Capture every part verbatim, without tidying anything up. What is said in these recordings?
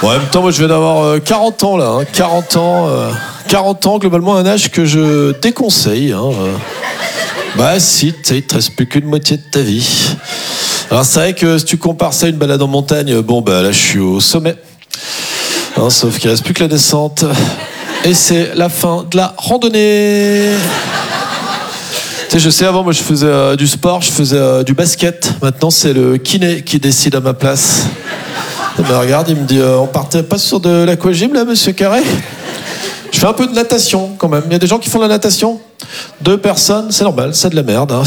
Bon, en même temps, moi, je viens d'avoir euh, quarante ans, là. Hein, quarante ans. Euh, quarante ans, globalement, un âge que je déconseille. Hein, euh. Bah, si, tu sais, il te reste plus qu'une moitié de ta vie. Alors, c'est vrai que si tu compares ça à une balade en montagne, bon, bah là, je suis au sommet. Hein, sauf qu'il reste plus que la descente. Et c'est la fin de la randonnée. Tu sais, je sais, avant, moi, je faisais euh, du sport, je faisais euh, du basket. Maintenant, c'est le kiné qui décide à ma place. Il me regarde, il me dit euh, on partait pas sur de l'aquagym, là, monsieur Carré? Je fais un peu de natation, quand même. Il y a des gens qui font de la natation. Deux personnes, c'est normal, c'est de la merde. Hein.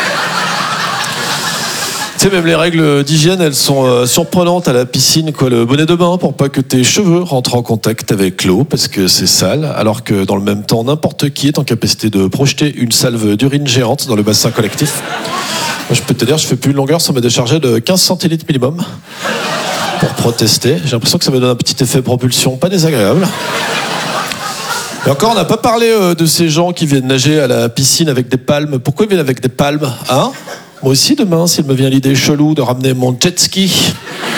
Tu sais, même les règles d'hygiène, elles sont euh, surprenantes à la piscine, quoi. Le bonnet de bain pour pas que tes cheveux rentrent en contact avec l'eau, parce que c'est sale, alors que dans le même temps, n'importe qui est en capacité de projeter une salve d'urine géante dans le bassin collectif. Moi, je peux te dire, je fais plus une longueur sans me décharger de quinze centilitres minimum pour protester. J'ai l'impression que ça me donne un petit effet propulsion pas désagréable. Et encore, on n'a pas parlé euh, de ces gens qui viennent nager à la piscine avec des palmes. Pourquoi ils viennent avec des palmes, hein? Moi aussi, demain, s'il me vient l'idée chelou de ramener mon jet ski.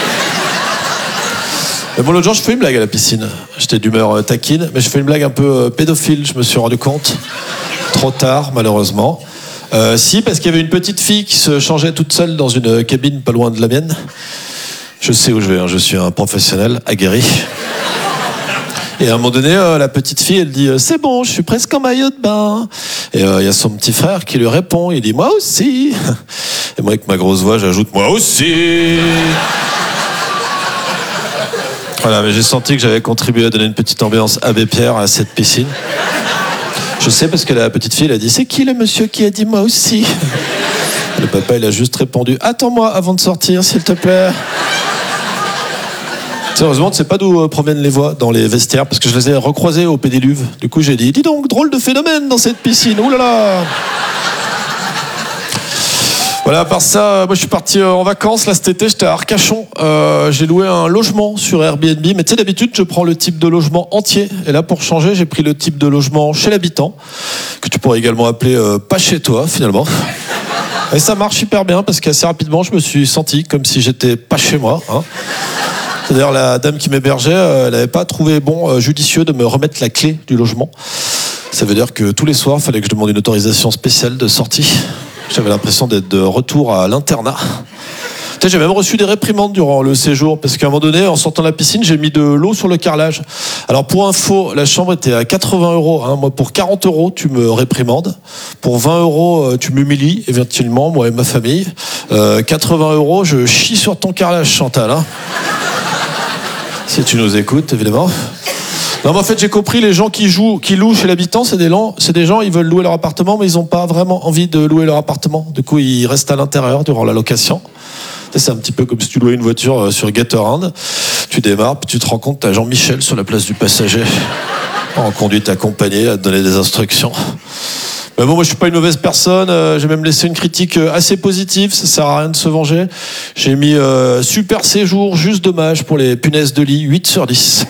Mais bon, l'autre jour, je fais une blague à la piscine. J'étais d'humeur euh, taquine, mais je fais une blague un peu euh, pédophile, je me suis rendu compte. Trop tard, malheureusement. Euh, si, parce qu'il y avait une petite fille qui se changeait toute seule dans une cabine pas loin de la mienne. Je sais où je vais, hein, je suis un professionnel aguerri. Et à un moment donné, euh, la petite fille, elle dit « C'est bon, je suis presque en maillot de bain. » Et il euh, y a son petit frère qui lui répond, il dit « Moi aussi. » Et moi, avec ma grosse voix, j'ajoute « Moi aussi. » Voilà, mais j'ai senti que j'avais contribué à donner une petite ambiance Abbé Pierre à cette piscine. Je sais parce que la petite fille, elle a dit « C'est qui le monsieur qui a dit moi aussi ?» Le papa, il a juste répondu « Attends-moi avant de sortir, s'il te plaît. » Heureusement, tu sais pas d'où proviennent les voix dans les vestiaires, parce que je les ai recroisées au Pédiluve. Du coup, j'ai dit, dis donc, drôle de phénomène dans cette piscine. Ouh là là. Voilà, à part ça, moi je suis parti en vacances là cet été, j'étais à Arcachon. Euh, j'ai loué un logement sur Airbnb, mais tu sais d'habitude je prends le type de logement entier. Et là pour changer, j'ai pris le type de logement chez l'habitant, que tu pourrais également appeler euh, pas chez toi finalement. Et ça marche hyper bien parce qu'assez rapidement je me suis senti comme si j'étais pas chez moi. Hein. C'est-à-dire la dame qui m'hébergeait, elle n'avait pas trouvé bon euh, judicieux de me remettre la clé du logement. Ça veut dire que tous les soirs, il fallait que je demande une autorisation spéciale de sortie. J'avais l'impression d'être de retour à l'internat. Tu sais, j'ai même reçu des réprimandes durant le séjour, parce qu'à un moment donné, en sortant de la piscine, j'ai mis de l'eau sur le carrelage. Alors pour info, la chambre était à quatre-vingts euros. Hein. Moi, pour quarante euros, tu me réprimandes. Pour vingt euros, tu m'humilies, éventuellement, moi et ma famille. Euh, quatre-vingts euros, je chie sur ton carrelage, Chantal. Hein. Si tu nous écoutes, évidemment. Non, mais en fait, j'ai compris, les gens qui jouent, qui louent chez l'habitant, c'est des, c'est des gens, ils veulent louer leur appartement, mais ils n'ont pas vraiment envie de louer leur appartement. Du coup, ils restent à l'intérieur durant la location. C'est un petit peu comme si tu louais une voiture sur Getaround. Tu démarres, puis tu te rends compte, t'as Jean-Michel sur la place du passager, en conduite accompagnée, à te donner des instructions. Mais bon, moi je suis pas une mauvaise personne, euh, j'ai même laissé une critique euh, assez positive, ça sert à rien de se venger. J'ai mis euh, super séjour, juste dommage pour les punaises de lit, huit sur dix.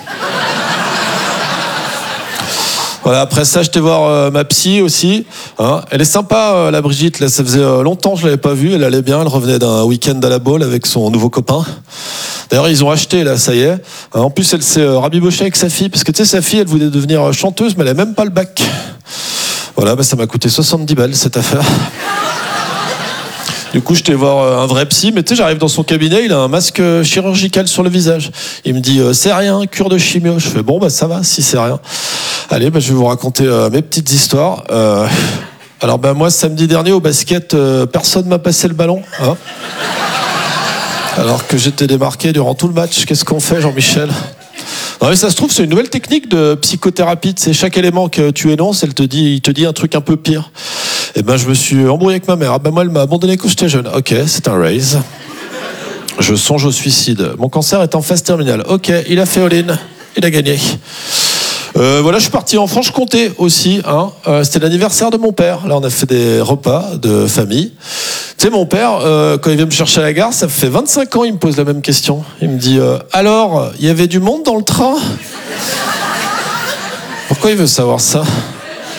Voilà, après ça, j'étais voir euh, ma psy aussi. Hein. Elle est sympa, euh, la Brigitte. Là, ça faisait euh, longtemps que je l'avais pas vue. Elle allait bien. Elle revenait d'un week-end à la Baule avec son nouveau copain. D'ailleurs, ils ont acheté, là, ça y est. Hein, en plus, elle s'est euh, rabibochée avec sa fille. Parce que, tu sais, sa fille, elle voulait devenir chanteuse, mais elle n'a même pas le bac. Voilà, bah, ça m'a coûté soixante-dix balles, cette affaire. Du coup, j'étais voir euh, un vrai psy, mais tu sais, j'arrive dans son cabinet, il a un masque euh, chirurgical sur le visage. Il me dit, euh, c'est rien, cure de chimio. Je fais, bon, bah ça va, si c'est rien. Allez, bah, je vais vous raconter euh, mes petites histoires. Euh, alors, bah, moi, samedi dernier, au basket, euh, personne m'a passé le ballon. Hein, alors que j'étais démarqué durant tout le match. Qu'est-ce qu'on fait, Jean-Michel? Non, mais ça se trouve, c'est une nouvelle technique de psychothérapie. C'est chaque élément que tu énonces, elle te dit, il te dit un truc un peu pire. Et ben, je me suis embrouillé avec ma mère. Ah ben, moi, elle m'a abandonné quand j'étais jeune. Ok, c'est un raise. Je songe au suicide. Mon cancer est en phase terminale. Ok, il a fait all-in. Il a gagné. Euh, voilà, je suis parti en Franche-Comté aussi. Hein. Euh, c'était l'anniversaire de mon père. Là, on a fait des repas de famille. Tu sais, mon père, euh, quand il vient me chercher à la gare, ça fait vingt-cinq ans, il me pose la même question. Il me dit, euh, alors, il y avait du monde dans le train? Pourquoi il veut savoir ça?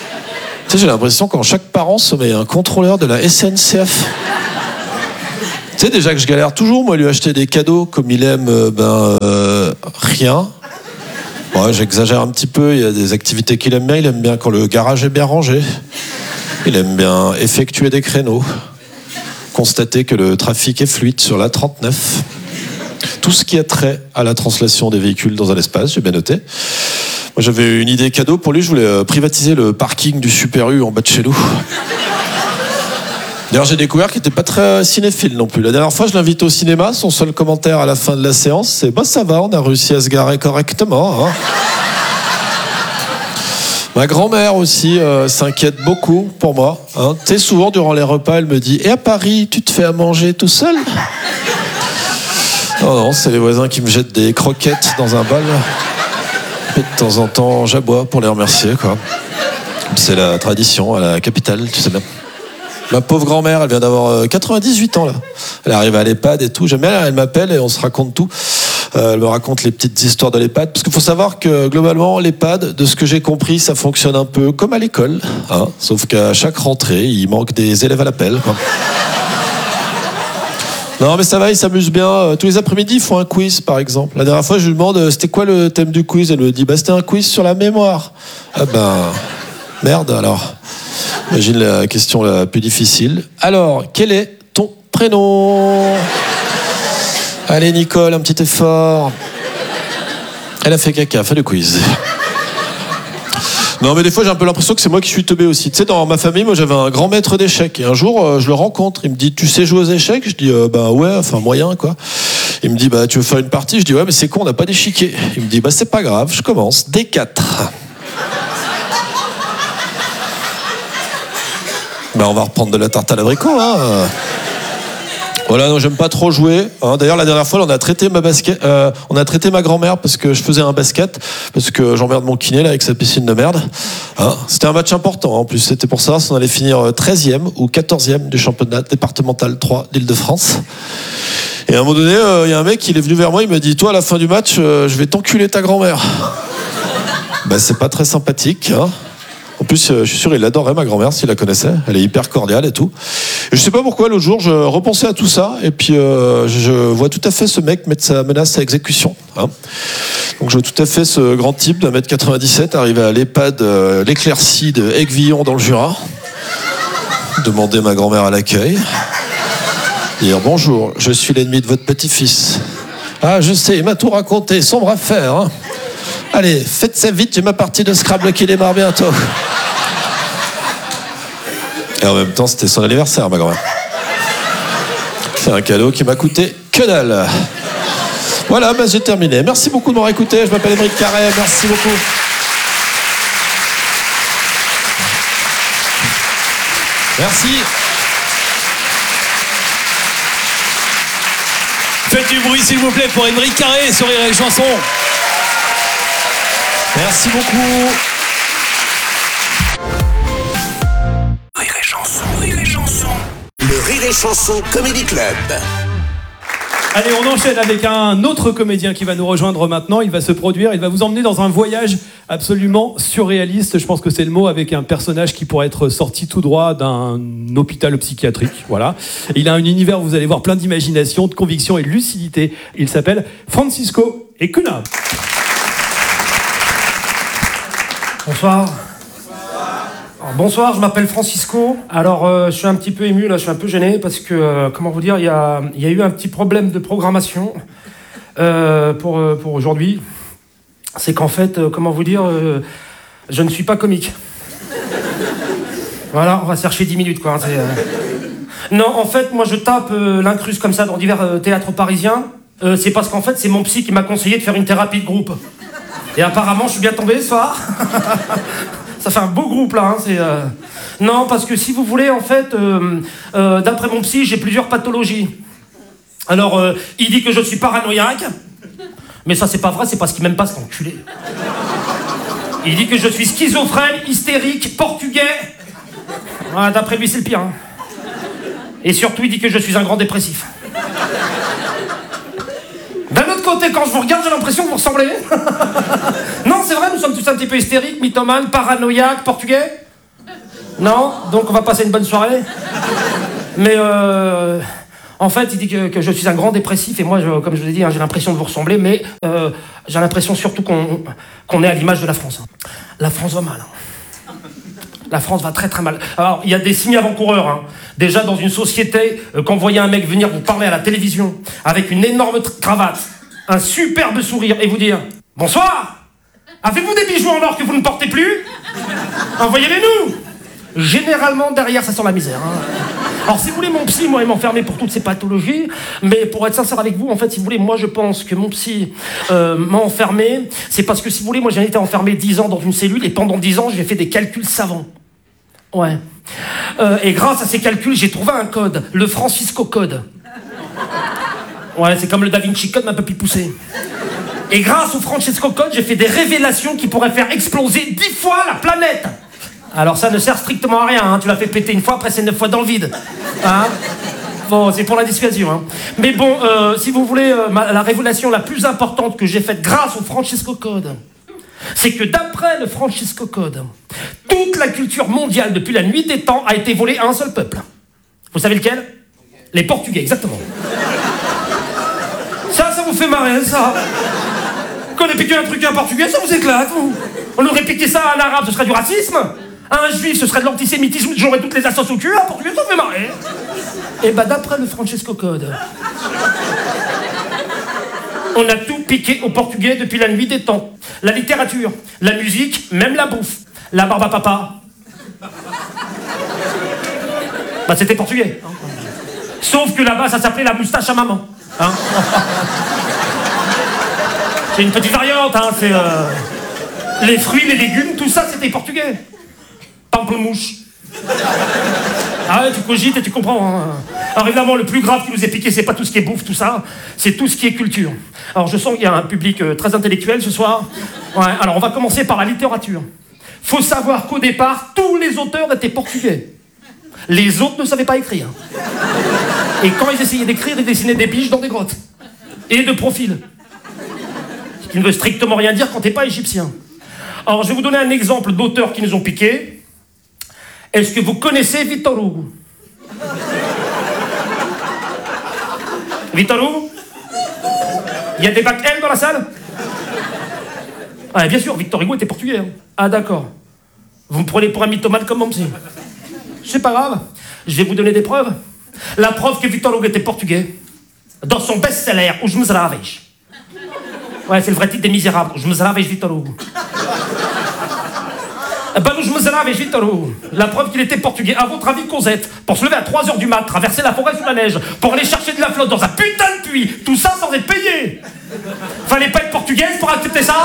Tu sais, j'ai l'impression qu'en chaque parent se met un contrôleur de la S N C F. Tu sais déjà que je galère toujours, moi, lui acheter des cadeaux comme il aime, euh, ben, euh, rien. Ouais, j'exagère un petit peu, il y a des activités qu'il aime bien, il aime bien quand le garage est bien rangé. Il aime bien effectuer des créneaux. Constater que le trafic est fluide sur la trente-neuf. Tout ce qui a trait à la translation des véhicules dans un espace, j'ai bien noté. Moi, j'avais une idée cadeau pour lui, je voulais privatiser le parking du Super U en bas de chez nous. D'ailleurs, j'ai découvert qu'il n'était pas très cinéphile non plus. La dernière fois, je l'invite au cinéma. Son seul commentaire à la fin de la séance, c'est « Bah ça va, on a réussi à se garer correctement. Hein. » Ma grand-mère aussi euh, s'inquiète beaucoup pour moi. Hein. Tu sais, souvent, durant les repas, elle me dit « Et à Paris, tu te fais à manger tout seul ?» Non, non, c'est les voisins qui me jettent des croquettes dans un bol. Et de temps en temps, j'aboie pour les remercier, quoi. C'est la tradition à la capitale, tu sais bien. Ma pauvre grand-mère, elle vient d'avoir quatre-vingt-dix-huit ans, là. Elle arrive à l'EHPAD et tout. J'aime bien, elle m'appelle et on se raconte tout. Euh, elle me raconte les petites histoires de l'EHPAD. Parce qu'il faut savoir que, globalement, l'EHPAD, de ce que j'ai compris, ça fonctionne un peu comme à l'école. Hein, sauf qu'à chaque rentrée, il manque des élèves à l'appel, quoi. Non, mais ça va, ils s'amusent bien. Tous les après-midi, ils font un quiz, par exemple. La dernière fois, je lui demande, c'était quoi le thème du quiz? Elle me dit, bah, c'était un quiz sur la mémoire. Ah ben, merde, alors. Imagine la question la plus difficile. Alors, quel est ton prénom? Allez, Nicole, un petit effort. Elle a fait caca, fais le quiz. Non, mais des fois, j'ai un peu l'impression que c'est moi qui suis teubé aussi. Tu sais, dans ma famille, moi, j'avais un grand maître d'échecs. Et un jour, euh, je le rencontre. Il me dit, tu sais jouer aux échecs? Je dis, euh, bah ouais, enfin, moyen, quoi. Il me dit, bah, tu veux faire une partie? Je dis, ouais, mais c'est con, on n'a pas d'échiquier. Il me dit, bah, c'est pas grave, je commence. D quatre. Ben, on va reprendre de la tarte à l'abricot, hein. Voilà, non, j'aime pas trop jouer. Hein. D'ailleurs, la dernière fois, on a traité ma basket, euh, on a traité ma grand-mère parce que je faisais un basket, parce que j'emmerde mon kiné là avec sa piscine de merde. Hein. C'était un match important. En plus, c'était pour ça, on allait finir treizième ou quatorzième du championnat départemental trois d'Île-de-France. Et à un moment donné, il euh, y a un mec, il est venu vers moi, il m'a dit, toi, à la fin du match, euh, je vais t'enculer ta grand-mère. Ben, c'est pas très sympathique. Hein. En plus, je suis sûr, il adorait ma grand-mère s'il la connaissait. Elle est hyper cordiale et tout. Et je sais pas pourquoi, l'autre jour, je repensais à tout ça. Et puis, euh, je vois tout à fait ce mec mettre sa menace à exécution. Hein. Donc, je vois tout à fait ce grand type d'un mètre quatre-vingt-dix-sept arriver à l'EHPAD, euh, l'Éclaircie de Aiguillon dans le Jura. Demander ma grand-mère à l'accueil. Dire bonjour, je suis l'ennemi de votre petit-fils. Ah, je sais, il m'a tout raconté. Sombre affaire, hein. Allez, faites ça vite, j'ai ma partie de Scrabble qui démarre bientôt. Et en même temps, c'était son anniversaire, ma grand-mère. C'est un cadeau qui m'a coûté que dalle. Voilà, bah, j'ai terminé. Merci beaucoup de m'avoir écouté. Je m'appelle Émeric Carré. Merci beaucoup. Merci. Faites du bruit, s'il vous plaît, pour Émeric Carré sur Rire et Chanson. Merci beaucoup. Rire et Chanson, Rire et Chanson. Le Rire et Chanson Comedy Club. Allez, on enchaîne avec un autre comédien qui va nous rejoindre maintenant. Il va se produire, il va vous emmener dans un voyage absolument surréaliste. Je pense que c'est le mot, avec un personnage qui pourrait être sorti tout droit d'un hôpital psychiatrique. Voilà. Il a un univers où vous allez voir plein d'imagination, de conviction et de lucidité. Il s'appelle Francisco Ecuna. Bonsoir. Alors, bonsoir, je m'appelle Francisco. Alors, euh, je suis un petit peu ému, là, je suis un peu gêné parce que, euh, comment vous dire, il y a, y a eu un petit problème de programmation euh, pour, euh, pour aujourd'hui. C'est qu'en fait, euh, comment vous dire, euh, je ne suis pas comique. Voilà, on va chercher dix minutes, quoi. Hein, c'est, euh... Non, en fait, moi, je tape euh, l'incruste comme ça dans divers euh, théâtres parisiens. Euh, c'est parce qu'en fait, c'est mon psy qui m'a conseillé de faire une thérapie de groupe. Et apparemment, je suis bien tombé ce soir. Ça fait un beau groupe, là. Hein, c'est, euh... Non, parce que si vous voulez, en fait, euh, euh, d'après mon psy, j'ai plusieurs pathologies. Alors, euh, il dit que je suis paranoïaque. Mais ça, c'est pas vrai, c'est parce qu'il m'aime pas, cet enculé. Il dit que je suis schizophrène, hystérique, portugais. Ah, d'après lui, c'est le pire. Hein. Et surtout, il dit que je suis un grand dépressif. D'un autre côté, quand je vous regarde, j'ai l'impression que vous ressemblez. Non, c'est vrai, nous sommes tous un petit peu hystériques, mythomanes, paranoïaques, portugais. Non, donc on va passer une bonne soirée. Mais euh... En fait, il dit que, que je suis un grand dépressif et moi, je, comme je vous l'ai dit, hein, j'ai l'impression de vous ressembler, mais euh, j'ai l'impression surtout qu'on qu'on est à l'image de la France. Hein. La France va mal. Hein. La France va très très mal. Alors, il y a des signes avant-coureurs. Hein. Déjà, dans une société, euh, quand vous voyez un mec venir vous parler à la télévision avec une énorme cravate, un superbe sourire et vous dire « Bonsoir ! Avez-vous des bijoux en or que vous ne portez plus ? Envoyez-les-nous » Généralement, derrière, ça sent la misère. Hein. Alors, si vous voulez, mon psy, moi, il m'a enfermé pour toutes ces pathologies. Mais pour être sincère avec vous, en fait, si vous voulez, moi, je pense que mon psy euh, m'a enfermé. C'est parce que, si vous voulez, moi, j'ai été enfermé dix ans dans une cellule. Et pendant dix ans, j'ai fait des calculs savants. Ouais. Euh, et grâce à ces calculs, j'ai trouvé un code. Le Francisco Code. Ouais, c'est comme le Da Vinci Code, mais un peu plus poussé. Et grâce au Francisco Code, j'ai fait des révélations qui pourraient faire exploser dix fois la planète. Alors ça ne sert strictement à rien, hein. Tu l'as fait péter une fois, après c'est neuf fois dans le vide. Hein. Bon, c'est pour la dissuasion. Hein. Mais bon, euh, si vous voulez, euh, ma, la révélation la plus importante que j'ai faite grâce au Francisco Code, c'est que d'après le Francisco Code, toute la culture mondiale depuis la nuit des temps a été volée à un seul peuple. Vous savez lequel ? Les Portugais, exactement. Ça, ça vous fait marrer, ça. Quand on a piqué un truc à un Portugais, ça vous éclate, vous. On aurait piqué ça à un Arabe, ce serait du racisme. À un Juif, ce serait de l'antisémitisme, j'aurais toutes les assos au cul, à un Portugais, ça vous fait marrer. Et bah, d'après le Francisco Code, on a tout piqué aux Portugais depuis la nuit des temps. La littérature, la musique, même la bouffe. La barbe à papa. Bah, c'était portugais. Sauf que là-bas, ça s'appelait la moustache à maman. Hein. C'est une petite variante, hein, c'est... Euh... Les fruits, les légumes, tout ça, c'était portugais. Pamplemouche. Ah ouais, tu cogites et tu comprends. Hein. Alors évidemment, le plus grave qui nous est piqué, c'est pas tout ce qui est bouffe, tout ça, c'est tout ce qui est culture. Alors je sens qu'il y a un public euh, très intellectuel ce soir. Ouais, alors on va commencer par la littérature. Faut savoir qu'au départ, tous les auteurs étaient portugais. Les autres ne savaient pas écrire. Et quand ils essayaient d'écrire, ils dessinaient des biches dans des grottes. Et de profil. Ce qui ne veut strictement rien dire quand t'es pas égyptien. Alors, je vais vous donner un exemple d'auteurs qui nous ont piqué. Est-ce que vous connaissez Victor Hugo ? Victor Hugo ? Il y a des bacs L dans la salle ? Ah, bien sûr, Victor Hugo était portugais. Hein. Ah, d'accord. Vous me prenez pour un mythomane comme mon psy. C'est pas grave. Je vais vous donner des preuves. La preuve que Victor Hugo était portugais, dans son best-seller, Os Miseráveis. Ouais, c'est le vrai titre des Misérables. Os Miseráveis Victor Hugo. Ben, Os Miseráveis Victor Hugo. La preuve qu'il était portugais. À votre avis, Cosette, pour se lever à trois heures du mat, traverser la forêt sous la neige, pour aller chercher de la flotte dans un putain de puits, tout ça sans être payé. Fallait pas être portugaise pour accepter ça ?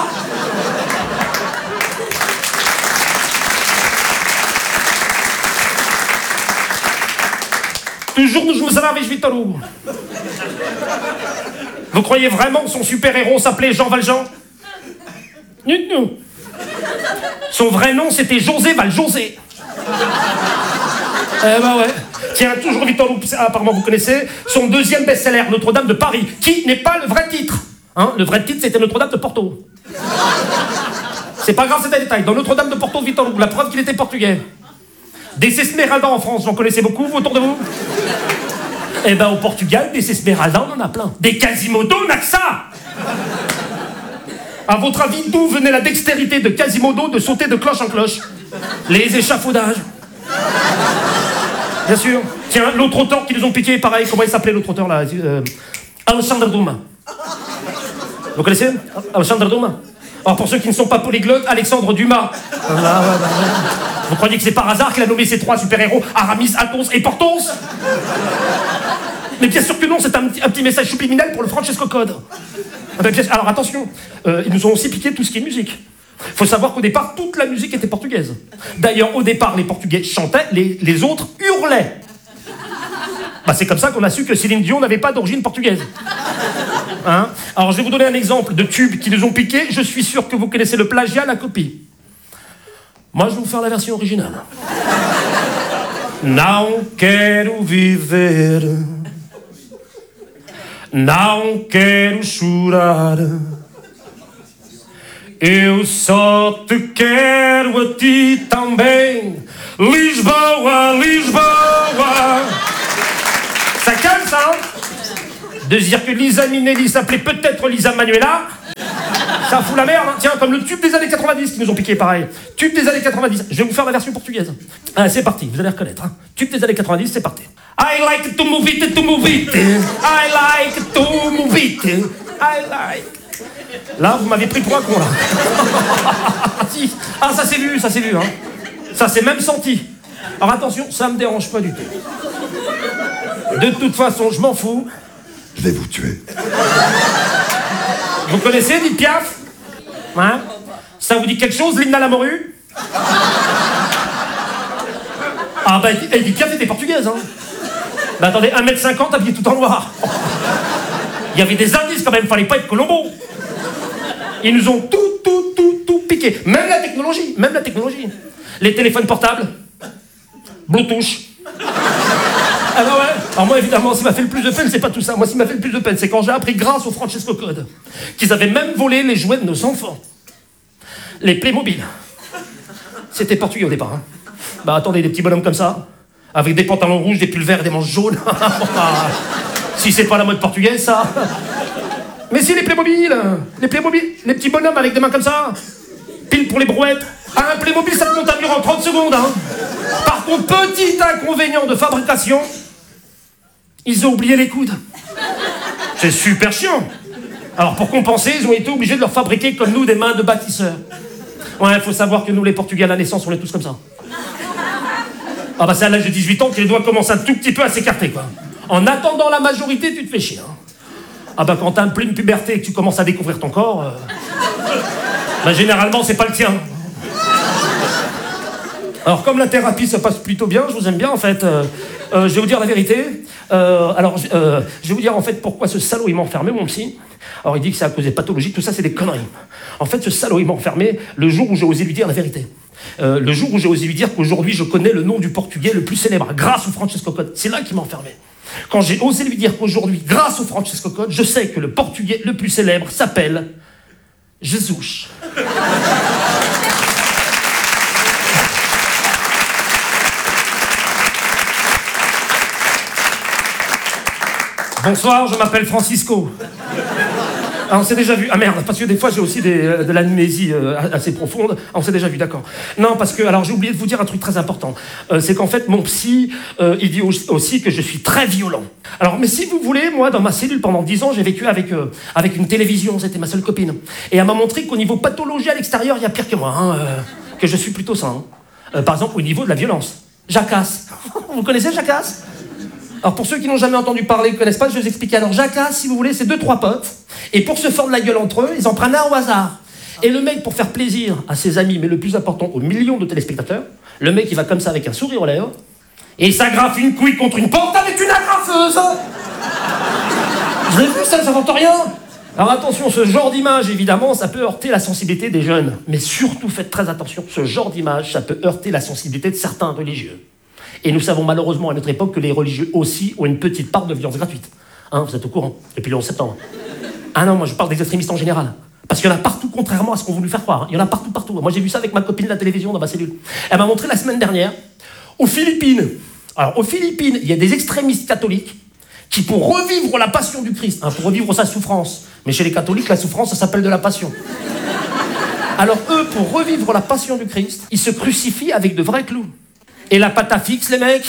Toujours Os Miseráveis Victor Hugo. Vous croyez vraiment que son super-héros s'appelait Jean Valjean ? Non, non. Son vrai nom, c'était José Valjosé. Eh ben ouais. Tiens, toujours Victor Hugo, apparemment vous connaissez, son deuxième best-seller, Notre-Dame de Paris, qui n'est pas le vrai titre. Hein, le vrai titre, c'était Notre-Dame de Porto. C'est pas grave, c'est un détail. Dans Notre-Dame de Porto, Victor Hugo, la preuve qu'il était portugais. Des Esmeralda en France, j'en connaissez beaucoup, vous, autour de vous ? Eh ben, au Portugal, des Esmeralda, on en a plein. Des Quasimodo, on n'a que ça. À votre avis, d'où venait la dextérité de Quasimodo de sauter de cloche en cloche ? Les échafaudages. Bien sûr. Tiens, l'autre auteur qui nous ont piqué, pareil, comment il s'appelait l'autre auteur là euh, Alexandre Dumas. Vous connaissez Alexandre Dumas ? Alors pour ceux qui ne sont pas polyglottes, Alexandre Dumas. Ah, ouais, bah, ouais. Vous croyez que c'est par hasard qu'il a nommé ses trois super-héros Aramis, Athos et Porthos ? Mais bien sûr que non, c'est un, un petit message subliminal pour le Francisco Code. Alors attention, euh, ils nous ont aussi piqué tout ce qui est musique. Faut savoir qu'au départ, toute la musique était portugaise. D'ailleurs, au départ, les Portugais chantaient, les, les autres hurlaient. Bah, c'est comme ça qu'on a su que Céline Dion n'avait pas d'origine portugaise. Hein ? Alors, je vais vous donner un exemple de tubes qui nous ont piqué. Je suis sûr que vous connaissez le plagiat, la copie. Moi, je vais vous faire la version originale. Não quero viver, não quero chorar, eu só te quero a ti também, Lisboa, Lisboa. Ça calme, ça. De se dire que Lisa Minnelli s'appelait peut-être Lisa Manuela. Ça fout la merde, hein. Tiens, comme le tube des années quatre-vingt-dix qui nous ont piqué, pareil. Tube des années quatre-vingt-dix. Je vais vous faire la version portugaise. Ah, c'est parti, vous allez reconnaître. Hein. Tube des années quatre-vingt-dix, c'est parti. I like to move it, to move it. I like to move it. I like. Là, vous m'avez pris pour un con, là. Si. Ah, ça s'est vu, ça s'est vu, hein. Ça s'est même senti. Alors attention, ça me dérange pas du tout. De toute façon, je m'en fous. Je vais vous tuer. Vous connaissez Edith Piaf? Hein? Ça vous dit quelque chose, l'hymne à la morue? Ah bah Edith Piaf était portugaise, hein. Bah attendez, un mètre cinquante habillé tout en noir. Il y avait des indices quand même, fallait pas être Colombo. Ils nous ont tout, tout, tout, tout piqué. Même la technologie, même la technologie. Les téléphones portables, Bluetooth. Alors ouais, alors moi évidemment, ce qui m'a fait le plus de peine, c'est pas tout ça. Moi, ce qui m'a fait le plus de peine, c'est quand j'ai appris grâce au Francesco Code qu'ils avaient même volé les jouets de nos enfants. Les Playmobil. C'était portugais au départ. Hein. Bah attendez, des petits bonhommes comme ça, avec des pantalons rouges, des pulls verts et des manches jaunes. Si c'est pas la mode portugaise, ça. Mais si, les Playmobil, les Playmobil, les petits bonhommes avec des mains comme ça, pile pour les brouettes. Ah, un Playmobil, ça te monte à mur en trente secondes. Hein. Par contre, petit inconvénient de fabrication, ils ont oublié les coudes. C'est super chiant. Alors pour compenser, ils ont été obligés de leur fabriquer comme nous des mains de bâtisseurs. Ouais, il faut savoir que nous, les Portugais, à la naissance, on est tous comme ça. Ah bah c'est à l'âge de dix-huit ans que les doigts commencent un tout petit peu à s'écarter, quoi. En attendant la majorité, tu te fais chier. Hein. Ah bah quand t'as un pleine puberté et que tu commences à découvrir ton corps, euh... bah généralement c'est pas le tien. Alors comme la thérapie se passe plutôt bien, je vous aime bien en fait, euh, euh, je vais vous dire la vérité. Euh, alors euh, je vais vous dire en fait pourquoi ce salaud il m'a enfermé, mon psy. Alors il dit que c'est à cause des pathologies, tout ça c'est des conneries. En fait ce salaud il m'a enfermé le jour où j'ai osé lui dire la vérité. Euh, le jour où j'ai osé lui dire qu'aujourd'hui je connais le nom du portugais le plus célèbre, grâce au Francesco Code. C'est là qu'il m'a enfermé. Quand j'ai osé lui dire qu'aujourd'hui, grâce au Francesco Code, je sais que le portugais le plus célèbre s'appelle Jesus. Bonsoir, je m'appelle Francisco. Ah, on s'est déjà vu. Ah merde, parce que des fois j'ai aussi des, de l'amnésie euh, assez profonde. Ah, on s'est déjà vu, d'accord. Non, parce que, alors j'ai oublié de vous dire un truc très important. Euh, c'est qu'en fait, mon psy, euh, il dit aussi que je suis très violent. Alors, mais si vous voulez, moi, dans ma cellule, pendant dix ans, j'ai vécu avec, euh, avec une télévision, c'était ma seule copine. Et elle m'a montré qu'au niveau pathologie à l'extérieur, il y a pire que moi, hein, euh, que je suis plutôt sain. Hein. Euh, par exemple, au niveau de la violence. Jacasse. Vous connaissez Jacasse ? Alors pour ceux qui n'ont jamais entendu parler, qui ne connaissent pas, je vais vous expliquer. Alors Jacasse, si vous voulez, c'est deux, trois potes. Et pour se fendre la gueule entre eux, ils en prennent un au hasard. Et le mec, pour faire plaisir à ses amis, mais le plus important, aux millions de téléspectateurs, le mec, il va comme ça avec un sourire aux lèvres, et il s'agrafe une couille contre une porte avec une agrafeuse. Vous avez vu ça, ça n'invente rien. Alors attention, ce genre d'image, évidemment, ça peut heurter la sensibilité des jeunes. Mais surtout, faites très attention, ce genre d'image, ça peut heurter la sensibilité de certains religieux. Et nous savons malheureusement à notre époque que les religieux aussi ont une petite part de violence gratuite. Hein, vous êtes au courant, depuis le onze septembre. Ah non, moi je parle des extrémistes en général. Parce qu'il y en a partout, contrairement à ce qu'on voulu faire croire. Il y en a partout, partout. Moi j'ai vu ça avec ma copine de la télévision dans ma cellule. Elle m'a montré la semaine dernière, aux Philippines. Alors aux Philippines, il y a des extrémistes catholiques qui, pour revivre la passion du Christ, hein, pour revivre sa souffrance, mais chez les catholiques, la souffrance, ça s'appelle de la passion. Alors eux, pour revivre la passion du Christ, ils se crucifient avec de vrais clous. Et la pâte à fixe, les mecs?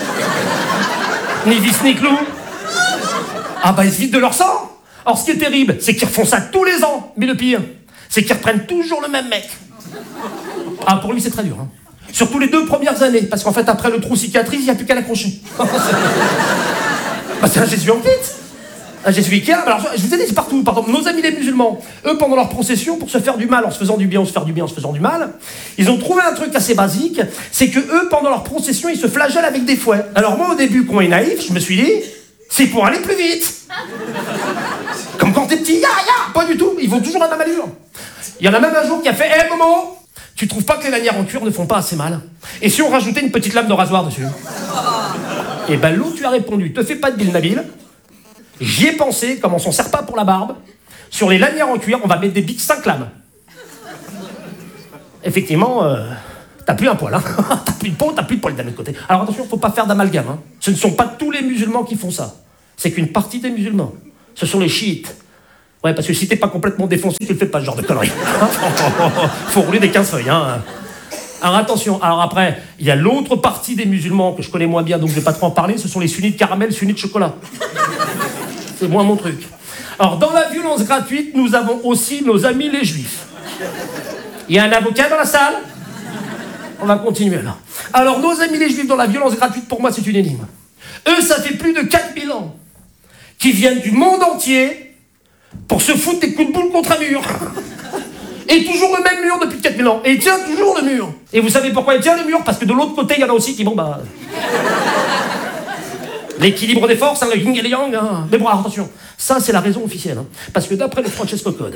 Ni vis ni clous? Ah bah ils se vident de leur sang. Alors ce qui est terrible, c'est qu'ils refont ça tous les ans. Mais le pire, c'est qu'ils reprennent toujours le même mec. Ah pour lui c'est très dur. Hein. Surtout les deux premières années, parce qu'en fait après le trou cicatrise, il n'y a plus qu'à l'accrocher. Bah c'est un Jésus en kit. Un Jésus Ikea. Alors je vous ai dit, c'est partout. Par exemple, nos amis les musulmans, eux pendant leur procession, pour se faire du mal en se faisant du bien, ou se faire du bien en se faisant du mal, ils ont trouvé un truc assez basique, c'est que eux pendant leur procession, ils se flagellent avec des fouets. Alors moi au début, quand on est naïf, je me suis dit, c'est pour aller plus vite. Comme quand t'es petit, ya ya, pas du tout. Ils vont toujours à la même allure. Il y en a même un jour qui a fait, hé hey, Momo, tu trouves pas que les lanières en cuir ne font pas assez mal? Et si on rajoutait une petite lame de rasoir dessus? Et ben l'autre tu as répondu, te fais pas de Bill Nabil. J'y ai pensé, comme on s'en sert pas pour la barbe, sur les lanières en cuir, on va mettre des bics cinq lames. Effectivement, euh, t'as plus un poil, hein. T'as plus de peau, t'as plus de poil d'un autre côté. Alors attention, faut pas faire d'amalgame, hein. Ce ne sont pas tous les musulmans qui font ça. c'est qu'une partie des musulmans, ce sont les chiites. Ouais, parce que si t'es pas complètement défoncé, tu ne fais pas ce genre de conneries. Faut rouler des quinze feuilles, hein. Alors attention, alors après, il y a l'autre partie des musulmans que je connais moins bien, donc je vais pas trop en parler, ce sont les sunnites caramel, sunnites chocolat. C'est moins mon truc. Alors dans la violence gratuite, nous avons aussi nos amis les juifs. Il y a un avocat dans la salle? On va continuer là. Alors nos amis les juifs dans la violence gratuite, pour moi c'est une énigme. Eux, ça fait plus de quatre mille ans qu'ils viennent du monde entier pour se foutre des coups de boule contre un mur. Et toujours le même mur depuis quatre mille ans. Et il tient toujours le mur. Et vous savez pourquoi il tient le mur? Parce que de l'autre côté, il y en a aussi qui, bon bah... l'équilibre des forces, hein, le yin et le yang. Hein. Mais bon, alors, attention, ça c'est la raison officielle. Hein. Parce que d'après le Francesco Code...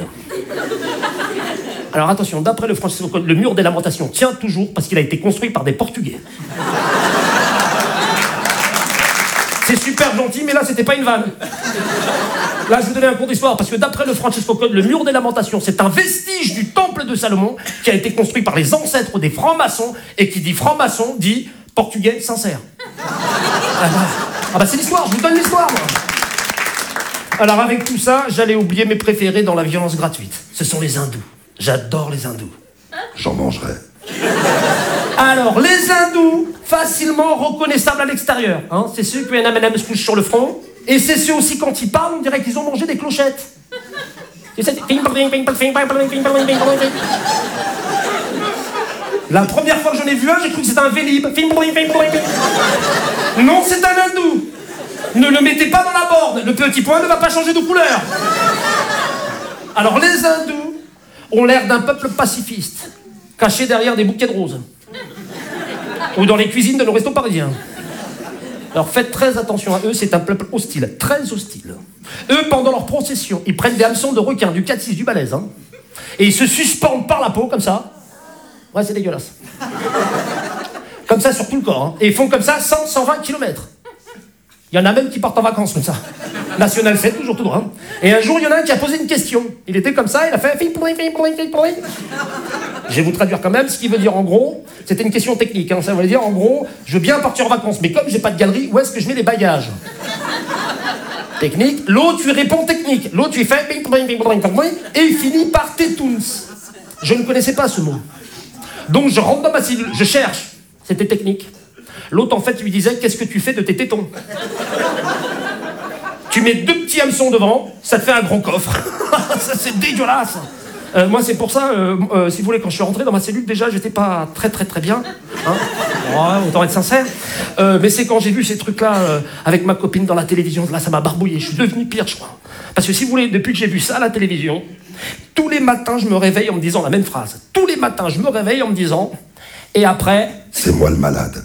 Alors attention, d'après le Francesco Code, le mur des lamentations tient toujours parce qu'il a été construit par des Portugais. C'est super gentil, mais là, c'était pas une vanne. Là, je vous donnais un cours d'histoire, parce que d'après le Francesco Code, le mur des lamentations, c'est un vestige du temple de Salomon qui a été construit par les ancêtres des francs-maçons, et qui dit franc-maçon dit portugais sincère. Ah bah, ah bah c'est l'histoire, je vous donne l'histoire, moi. Alors avec tout ça, j'allais oublier mes préférés dans la violence gratuite. Ce sont les hindous. J'adore les hindous. J'en mangerai. Alors, les hindous, facilement reconnaissables à l'extérieur. Hein, c'est ceux qui ont un M and M's couche sur le front. Et c'est ceux aussi, quand ils parlent, on dirait qu'ils ont mangé des clochettes. Tu sais, la première fois que j'en ai vu un, j'ai cru que c'était un vélib. Non, c'est un hindou. Ne le mettez pas dans la borne. Le petit point ne va pas changer de couleur. Alors, les hindous ont l'air d'un peuple pacifiste, caché derrière des bouquets de roses. Ou dans les cuisines de nos restos parisiens. Alors faites très attention à eux, c'est un peuple hostile, très hostile. Eux, pendant leur procession, ils prennent des hameçons de requin, du quatre six, du balèze, hein, et ils se suspendent par la peau, comme ça. Ouais, c'est dégueulasse. Comme ça sur tout le corps, hein. Et ils font comme ça cent, cent vingt kilomètres. Il y en a même qui partent en vacances comme ça. National sept, toujours tout droit. Hein. Et un jour, il y en a un qui a posé une question. Il était comme ça, il a fait... Je vais vous traduire quand même, ce qui veut dire en gros... C'était une question technique, hein. Ça veut dire en gros, je veux bien partir en vacances, mais comme j'ai pas de galerie, où est-ce que je mets les bagages? Technique. L'autre lui répond technique. L'autre lui fait... Et il finit par tétouns. Je ne connaissais pas ce mot. Donc je rentre dans ma cellule, je cherche. C'était technique. L'autre, en fait, lui disait, qu'est-ce que tu fais de tes tétons? Tu mets deux petits hameçons devant, ça te fait un gros coffre. Ça, c'est dégueulasse. Euh, moi, c'est pour ça, euh, euh, si vous voulez, quand je suis rentré dans ma cellule, déjà, j'étais pas très, très, très bien. Hein, ouais, autant être sincère. Euh, mais c'est quand j'ai vu ces trucs-là euh, avec ma copine dans la télévision, là, ça m'a barbouillé. Je suis devenu pire, je crois. Parce que si vous voulez, depuis que j'ai vu ça à la télévision, tous les matins, je me réveille en me disant la même phrase. Tous les matins, je me réveille en me disant, et après... C'est moi le malade.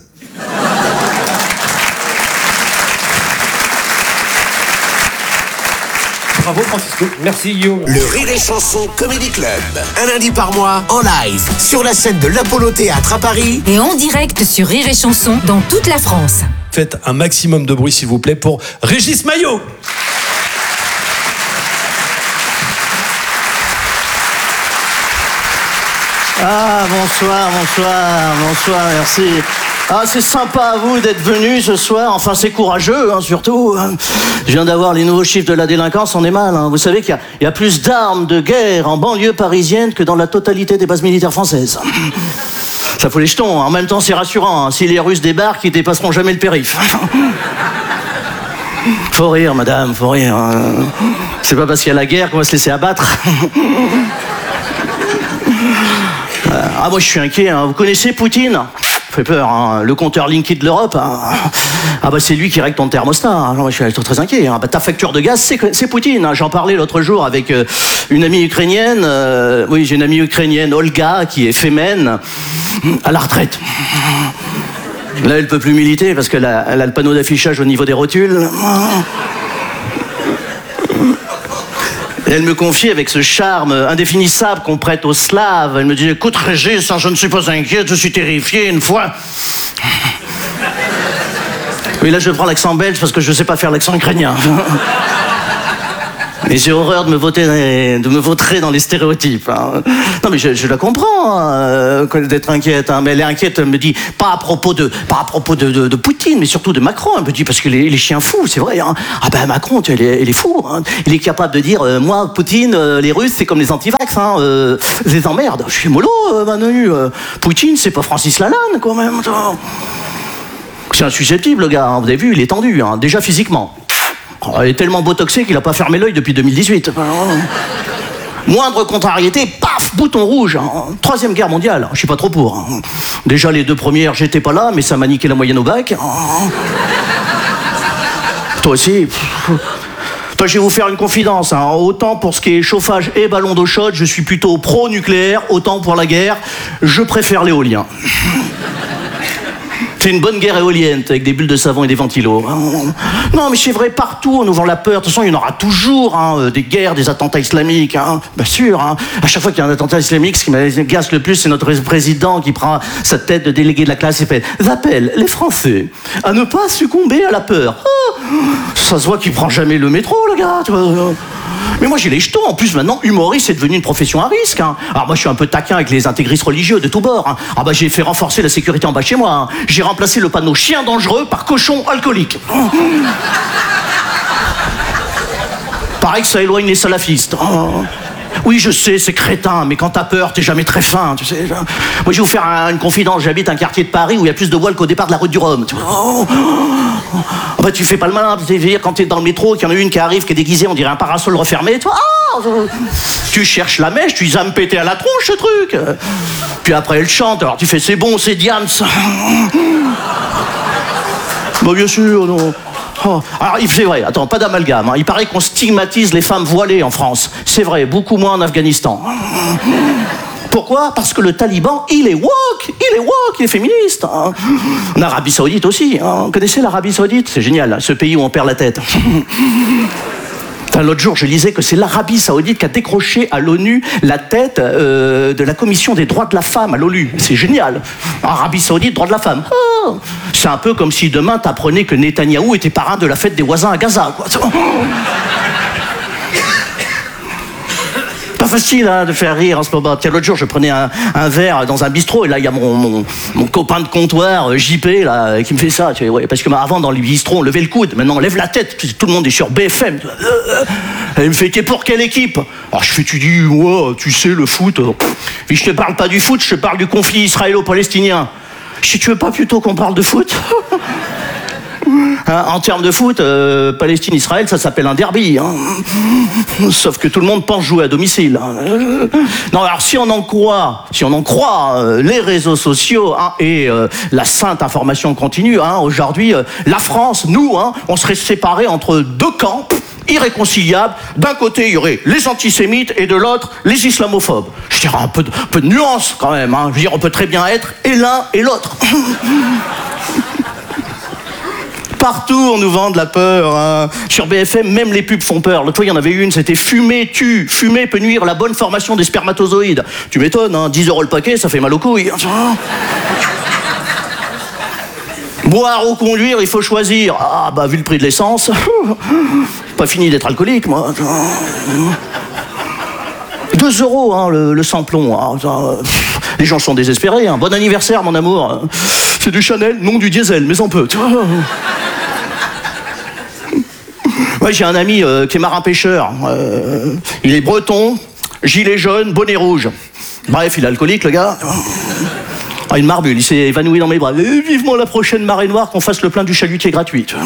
Bravo Francisco, merci Guillaume. Le Rire et Chanson Comedy Club, un lundi par mois, en live, sur la scène de l'Apollo Théâtre à Paris. Et en direct sur Rire et Chanson dans toute la France. Faites un maximum de bruit s'il vous plaît pour Régis Maillot. Ah, bonsoir, bonsoir, bonsoir, merci. Ah, c'est sympa à vous d'être venus ce soir. Enfin, c'est courageux, hein, surtout. Je viens d'avoir les nouveaux chiffres de la délinquance, on est mal. Hein. Vous savez qu'il y a, il y a plus d'armes de guerre en banlieue parisienne que dans la totalité des bases militaires françaises. Ça fout les jetons. En même temps, c'est rassurant. Hein. Si les Russes débarquent, ils dépasseront jamais le périph'. Faut rire, madame, faut rire. Hein. C'est pas parce qu'il y a la guerre qu'on va se laisser abattre. Ah, moi, je suis inquiet. Hein. Vous connaissez Poutine ? Fait peur, hein. Le compteur Linky de l'Europe. Hein. Ah bah c'est lui qui règle ton thermostat. Hein. Non, je suis très inquiet. Hein. Bah, ta facture de gaz, c'est, c'est Poutine. Hein. J'en parlais l'autre jour avec euh, une amie ukrainienne. Euh, oui, j'ai une amie ukrainienne, Olga, qui est fémène, à la retraite. Là, elle peut plus militer parce qu'elle a, elle a le panneau d'affichage au niveau des rotules. Et elle me confie avec ce charme indéfinissable qu'on prête aux Slaves. Elle me dit, écoute Régis, je ne suis pas inquiète, je suis terrifié une fois. Oui, là je prends l'accent belge parce que je ne sais pas faire l'accent ukrainien. Et j'ai horreur de me voter, de me vautrer dans les stéréotypes. Hein. Non, mais je, je la comprends hein, d'être inquiète. Hein, mais elle est inquiète, elle me dit pas à propos de, pas à propos de, de, de Poutine, mais surtout de Macron. Elle me dit parce que les, les chiens fous, c'est vrai. Hein. Ah ben Macron, tu, il, est, il est fou. Hein. Il est capable de dire, euh, moi, Poutine, euh, les Russes, c'est comme les antivax. Hein, euh, je les emmerde. Je suis mollo, euh, Manu. Euh, Poutine, c'est pas Francis Lalanne, quand même. C'est insusceptible, le gars. Hein. Vous avez vu, il est tendu, hein, déjà physiquement. Il est tellement botoxé qu'il n'a pas fermé l'œil depuis deux mille dix-huit. Moindre contrariété, paf, bouton rouge. Hein. Troisième guerre mondiale, je suis pas trop pour. Hein. Déjà les deux premières, j'étais pas là, mais ça m'a niqué la moyenne au bac. Hein. Toi aussi. Toi, je vais vous faire une confidence. Hein. Autant pour ce qui est chauffage et ballon d'eau chaude, je suis plutôt pro-nucléaire. Autant pour la guerre, je préfère l'éolien. C'est une bonne guerre éolienne avec des bulles de savon et des ventilos. Non, mais c'est vrai, partout on nous vend la peur. De toute façon, il y en aura toujours hein, des guerres, des attentats islamiques. Hein. Bien sûr, hein. À chaque fois qu'il y a un attentat islamique, ce qui m'agace le plus, c'est notre président qui prend sa tête de délégué de la classe et fait « J'appelle les Français à ne pas succomber à la peur. Oh » Ça se voit qu'il prend jamais le métro, le gars. Tu vois. Mais moi j'ai les jetons, en plus maintenant humoriste c'est devenu une profession à risque hein. Alors moi je suis un peu taquin avec les intégristes religieux de tous bords hein. Ah bah j'ai fait renforcer la sécurité en bas chez moi hein. J'ai remplacé le panneau chien dangereux par cochon alcoolique. Pareil que ça éloigne les salafistes. Oh. Oui, je sais, c'est crétin, mais quand t'as peur, t'es jamais très fin, tu sais. Moi, je vais vous faire un, une confidence. J'habite un quartier de Paris où il y a plus de voiles qu'au départ de la route du Rhum. Tu vois. Oh, oh, oh, bah, tu fais pas le malin. C'est-à-dire, quand t'es dans le métro, qu'il y en a une qui arrive, qui est déguisée, on dirait un parasol refermé, tu vois. Oh, tu cherches la mèche, tu dis, ça me péter à la tronche, ce truc. Puis après, elle chante, alors tu fais, c'est bon, c'est Diams. Bah, bien sûr, non. Oh. Alors, c'est vrai, attends, pas d'amalgame. Hein. Il paraît qu'on stigmatise les femmes voilées en France. C'est vrai, beaucoup moins en Afghanistan. Pourquoi ? Parce que le taliban, il est woke, il est woke, il est féministe. Hein. En Arabie Saoudite aussi. Hein. Vous connaissez l'Arabie Saoudite ? C'est génial, hein, ce pays où on perd la tête. Enfin, l'autre jour, je lisais que c'est l'Arabie Saoudite qui a décroché à l'ONU la tête euh, de la commission des droits de la femme à l'ONU. C'est génial. Arabie Saoudite, droits de la femme. Oh, c'est un peu comme si demain t'apprenais que Netanyahou était parrain de la fête des voisins à Gaza. Quoi. Pas facile hein, de faire rire en ce moment. Tiens, l'autre jour, je prenais un, un verre dans un bistrot et là, il y a mon, mon, mon copain de comptoir, J P, là, qui me fait ça. Tu sais, ouais, parce que bah, avant, dans les bistrots, on levait le coude. Maintenant, on lève la tête. Tout le monde est sur B F M. Elle me fait, t'es pour quelle équipe ? Alors, je fais, tu dis, ouais, tu sais, le foot. Puis je te parle pas du foot, je te parle du conflit israélo-palestinien. Je dis, tu veux pas plutôt qu'on parle de foot ? Hein, en termes de foot, euh, Palestine-Israël, ça s'appelle un derby. Hein. Sauf que tout le monde pense jouer à domicile. Hein. Non, alors si on en croit, si on en croit euh, les réseaux sociaux hein, et euh, la sainte information continue, hein, aujourd'hui, euh, la France, nous, hein, on serait séparés entre deux camps irréconciliables. D'un côté, il y aurait les antisémites et de l'autre, les islamophobes. Je dirais un peu de, un peu de nuance quand même. Hein. Je veux dire, on peut très bien être et l'un et l'autre. Partout, on nous vend de la peur. Hein. Sur B F M, même les pubs font peur. L'autre fois, il y en avait une, c'était « Fumer tue ». Fumer peut nuire à la bonne formation des spermatozoïdes. Tu m'étonnes, hein, dix euros le paquet, ça fait mal aux couilles. Boire ou conduire, il faut choisir. Ah, bah, vu le prix de l'essence, pas fini d'être alcoolique, moi. Deux euros, hein, le, le samplon. Hein. Les gens sont désespérés. Hein. Bon anniversaire, mon amour. C'est du Chanel, non du diesel, mais on peut. Ouais, j'ai un ami euh, qui est marin-pêcheur. Euh, il est breton, gilet jaune, bonnet rouge. Bref, il est alcoolique, le gars. Ah, une marbule, il s'est évanoui dans mes bras. Et vivement la prochaine marée noire qu'on fasse le plein du chalutier gratuit. De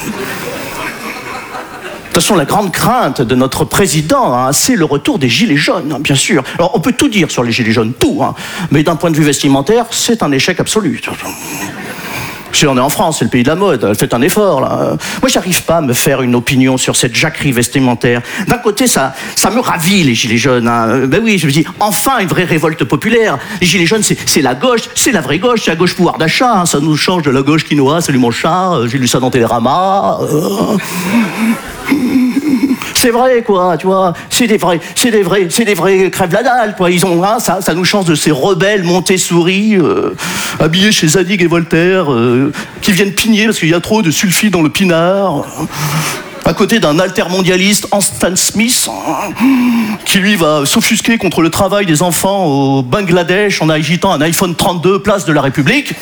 toute façon, la grande crainte de notre président, hein, c'est le retour des gilets jaunes, hein, bien sûr. Alors, on peut tout dire sur les gilets jaunes, tout, hein, mais d'un point de vue vestimentaire, c'est un échec absolu. Si on est en France, c'est le pays de la mode, faites un effort, là. Moi, j'arrive pas à me faire une opinion sur cette jacquerie vestimentaire. D'un côté, ça, ça me ravit, les gilets jaunes. Hein. Ben oui, je me dis, enfin, une vraie révolte populaire. Les gilets jaunes, c'est, c'est la gauche, c'est la vraie gauche, c'est la gauche pouvoir d'achat. Hein. Ça nous change de la gauche quinoa, salut mon chat, j'ai lu ça dans Télérama. Euh... C'est vrai, quoi, tu vois, c'est des vrais, c'est des vrais, c'est des vrais crèves la dalle, quoi. Ils ont, hein, ça, ça nous change de ces rebelles Montessori, euh, habillés chez Zadig et Voltaire, euh, qui viennent pigner parce qu'il y a trop de sulfite dans le pinard. à côté d'un altermondialiste, Stan Smith, qui lui va s'offusquer contre le travail des enfants au Bangladesh en agitant un iPhone trente-deux place de la République.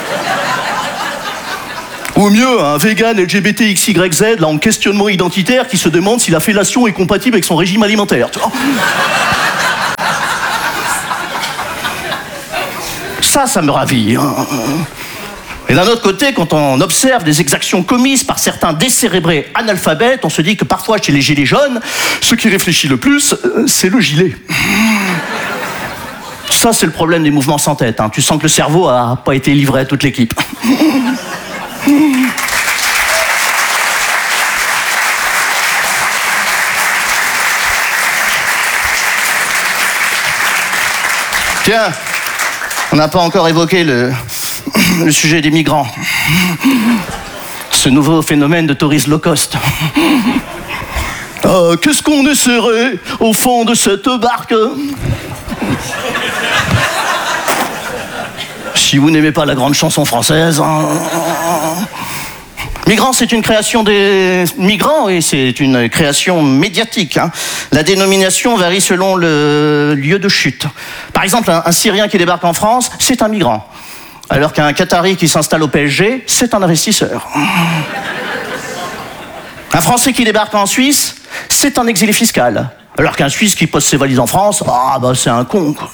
Ou mieux, un vegan L G B T X Y Z, là, en questionnement identitaire, qui se demande si la fellation est compatible avec son régime alimentaire. Tu vois. Ça, ça me ravit. Hein. Et d'un autre côté, quand on observe des exactions commises par certains décérébrés analphabètes, on se dit que parfois, chez les gilets jaunes, ce qui réfléchit le plus, c'est le gilet. Ça, c'est le problème des mouvements sans tête. Hein. Tu sens que le cerveau n'a pas été livré à toute l'équipe. Tiens, on n'a pas encore évoqué le, le sujet des migrants. Ce nouveau phénomène de tourisme low cost. Euh, qu'est-ce qu'on essaierait au fond de cette barque? Si vous n'aimez pas la grande chanson française... Hein... Migrants, c'est une création des migrants et c'est une création médiatique. Hein. La dénomination varie selon le lieu de chute. Par exemple, un, un Syrien qui débarque en France, c'est un migrant. Alors qu'un Qatari qui s'installe au P S G, c'est un investisseur. Un Français qui débarque en Suisse, c'est un exilé fiscal. Alors qu'un Suisse qui pose ses valises en France, ah bah c'est un con, quoi.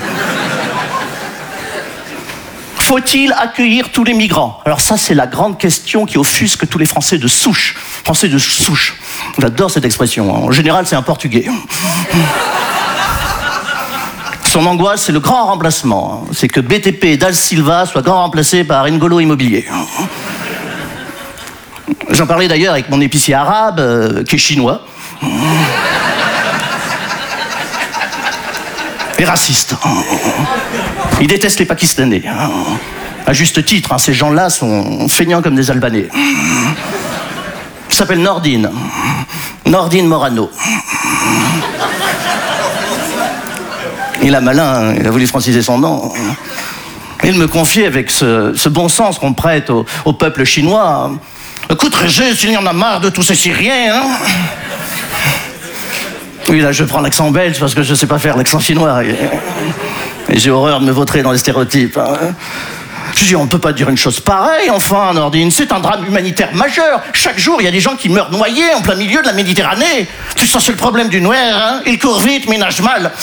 Faut-il accueillir tous les migrants? Alors ça, c'est la grande question qui offusque tous les Français de souche. Français de souche. J'adore cette expression. En général, c'est un Portugais. Son angoisse, c'est le grand remplacement. C'est que B T P et Dal Silva soient grand remplacés par N'Golo Immobilier. J'en parlais d'ailleurs avec mon épicier arabe, euh, qui est chinois. Et raciste. Il déteste les Pakistanais. À juste titre, hein, ces gens-là sont feignants comme des Albanais. Il s'appelle Nordine. Nordine Morano. Il a malin, il a voulu franciser son nom. Il me confiait avec ce, ce bon sens qu'on prête au, au peuple chinois. Écoute, Régis, il y en a marre de tous ces Syriens. Hein. Oui, là, je prends l'accent belge parce que je ne sais pas faire l'accent chinois. Et, et j'ai horreur de me vautrer dans les stéréotypes. Hein. Je dis, on ne peut pas dire une chose pareille, enfin, Nordine. C'est un drame humanitaire majeur. Chaque jour, il y a des gens qui meurent noyés en plein milieu de la Méditerranée. Tu sens, c'est le problème du noir, hein. Il court vite, mais il nage mal.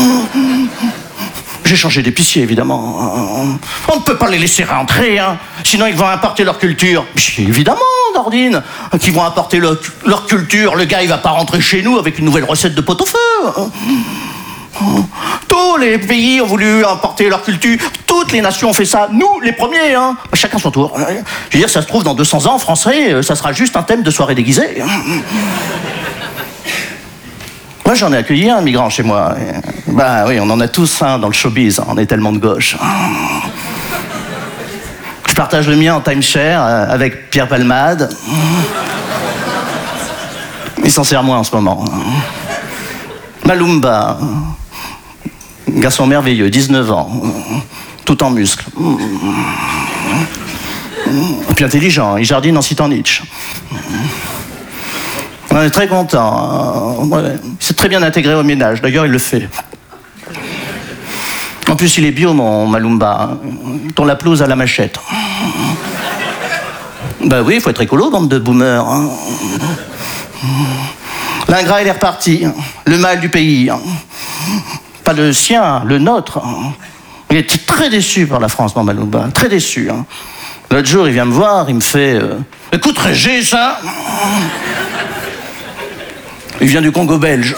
J'ai changé d'épicier, évidemment. On ne peut pas les laisser rentrer, hein. Sinon ils vont importer leur culture. Puis, évidemment, Nordine, qu'ils vont importer leur, leur culture. Le gars, il va pas rentrer chez nous avec une nouvelle recette de pot-au-feu. Tous les pays ont voulu importer leur culture. Toutes les nations ont fait ça. Nous, les premiers, hein. Chacun son tour. Je veux dire, ça se trouve, dans deux cents ans, français, ça sera juste un thème de soirée déguisée. Moi, j'en ai accueilli un migrant chez moi. Ben oui, on en a tous un dans le showbiz. On est tellement de gauche. Je partage le mien en timeshare avec Pierre Palmade. Il s'en sert moins en ce moment. Malumba. Garçon merveilleux, dix-neuf ans. Tout en muscles. Puis intelligent, il jardine en citant Nietzsche. On est très content. Il s'est très bien intégré au ménage. D'ailleurs, il le fait. En plus, il est bio, mon Malumba. Ton la pelouse à la machette. Ben oui, il faut être écolo, bande de boomers. L'ingrat, il est reparti. Le mal du pays. Pas le sien, le nôtre. Il était très déçu par la France, mon Malumba. Très déçu. L'autre jour, il vient me voir, il me fait... Euh, Écoute, Régis, hein. Il vient du Congo belge.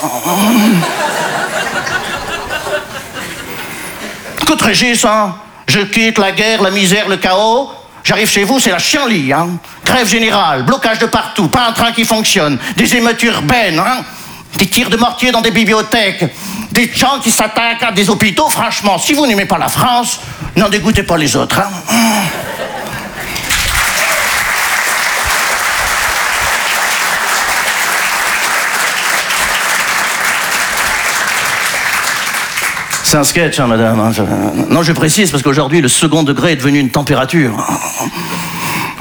Écoute, Régis, hein, je quitte la guerre, la misère, le chaos. J'arrive chez vous, c'est la chienlit. Hein. Grève générale, blocage de partout, pas un train qui fonctionne, des émeutes urbaines, hein, des tirs de mortier dans des bibliothèques, des gens qui s'attaquent à des hôpitaux. Franchement, si vous n'aimez pas la France, n'en dégoûtez pas les autres. Hein. C'est un sketch, hein, madame. Non, je précise parce qu'aujourd'hui, le second degré est devenu une température.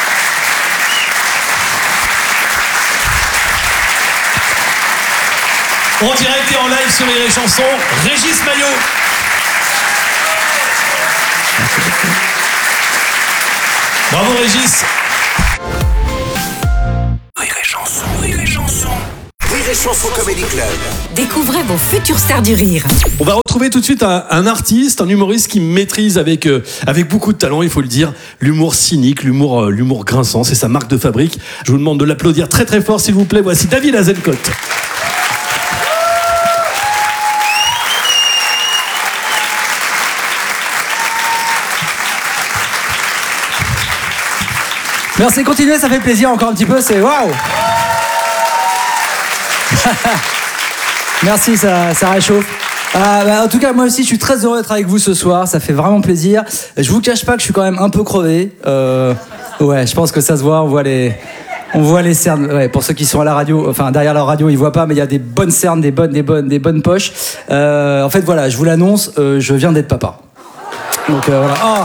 En direct et en live sur Rire et Chanson, Régis Maillot. Bravo Régis. Rire et Chanson, Rire et Chanson. Rire et Chanson Comedy Club. Découvrez vos futures stars du rire. On va retrouver tout de suite un, un artiste, un humoriste qui maîtrise avec, euh, avec beaucoup de talent, il faut le dire, l'humour cynique, l'humour, euh, l'humour grinçant, c'est sa marque de fabrique. Je vous demande de l'applaudir très très fort s'il vous plaît. Voici David Azencote. Merci, continuez, ça fait plaisir encore un petit peu, c'est waouh. Merci, ça, ça réchauffe. Euh, bah, en tout cas, moi aussi, je suis très heureux d'être avec vous ce soir, ça fait vraiment plaisir. Je vous cache pas que je suis quand même un peu crevé. Euh, ouais, je pense que ça se voit, on voit les... On voit les cernes, ouais, pour ceux qui sont à la radio, enfin derrière leur radio, ils voient pas, mais il y a des bonnes cernes, des bonnes, des bonnes, des bonnes poches. Euh, en fait, voilà, je vous l'annonce, euh, je viens d'être papa. Donc euh, voilà. Oh.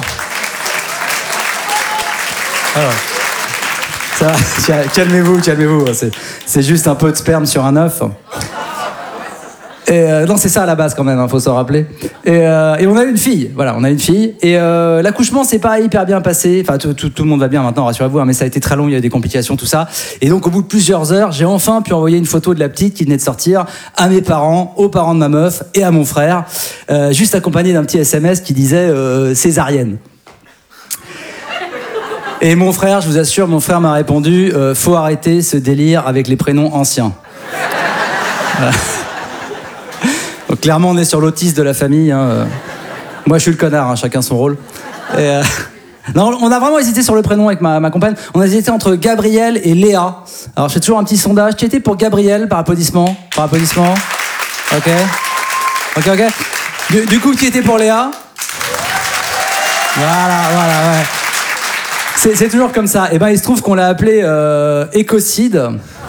Alors. Ça, calmez-vous, calmez-vous. C'est, c'est juste un peu de sperme sur un œuf. Et euh, non, c'est ça à la base quand même, hein, faut s'en rappeler. Et, euh, et on a une fille, voilà, on a une fille. Et euh, l'accouchement, c'est pas hyper bien passé. Enfin, tout, tout, tout le monde va bien maintenant, rassurez-vous, hein, mais ça a été très long, il y a eu des complications, tout ça. Et donc, au bout de plusieurs heures, j'ai enfin pu envoyer une photo de la petite qui venait de sortir à mes parents, aux parents de ma meuf et à mon frère, euh, juste accompagné d'un petit S M S qui disait euh, césarienne. Et mon frère, je vous assure, mon frère m'a répondu euh, faut arrêter ce délire avec les prénoms anciens. Voilà. Donc clairement, on est sur l'autiste de la famille. Hein. Moi, je suis le connard, hein, chacun son rôle. Et, euh... non, on a vraiment hésité sur le prénom avec ma, ma compagne. On a hésité entre Gabriel et Léa. Alors, je fais toujours un petit sondage. Qui était pour Gabriel par applaudissement? Par applaudissement. Ok. Ok, ok. Du, du coup, qui était pour Léa? Voilà, voilà, ouais. C'est, c'est toujours comme ça. Et ben, il se trouve qu'on l'a appelé euh, écocide.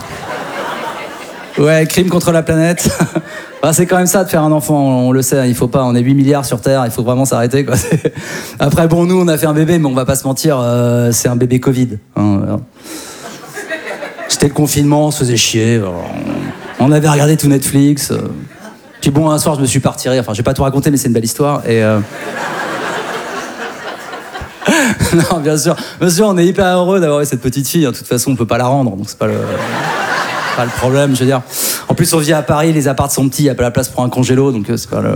Ouais, crime contre la planète. Bah, c'est quand même ça de faire un enfant, on, on le sait, il faut pas, on est huit milliards sur Terre, il faut vraiment s'arrêter, quoi. Après, bon, nous, on a fait un bébé, mais on va pas se mentir, euh, c'est un bébé Covid. Hein, voilà. C'était le confinement, on se faisait chier, on, on avait regardé tout Netflix. Euh. Puis bon, un soir, je me suis pas retiré, enfin, je vais pas tout raconter, mais c'est une belle histoire. Et euh... non, bien sûr, bien sûr, on est hyper heureux d'avoir eu cette petite fille. De toute façon, on peut pas la rendre, donc c'est pas le, pas le problème. Je veux dire, en plus, on vit à Paris, les apparts sont petits, il y a pas la place pour un congélo, donc c'est pas le.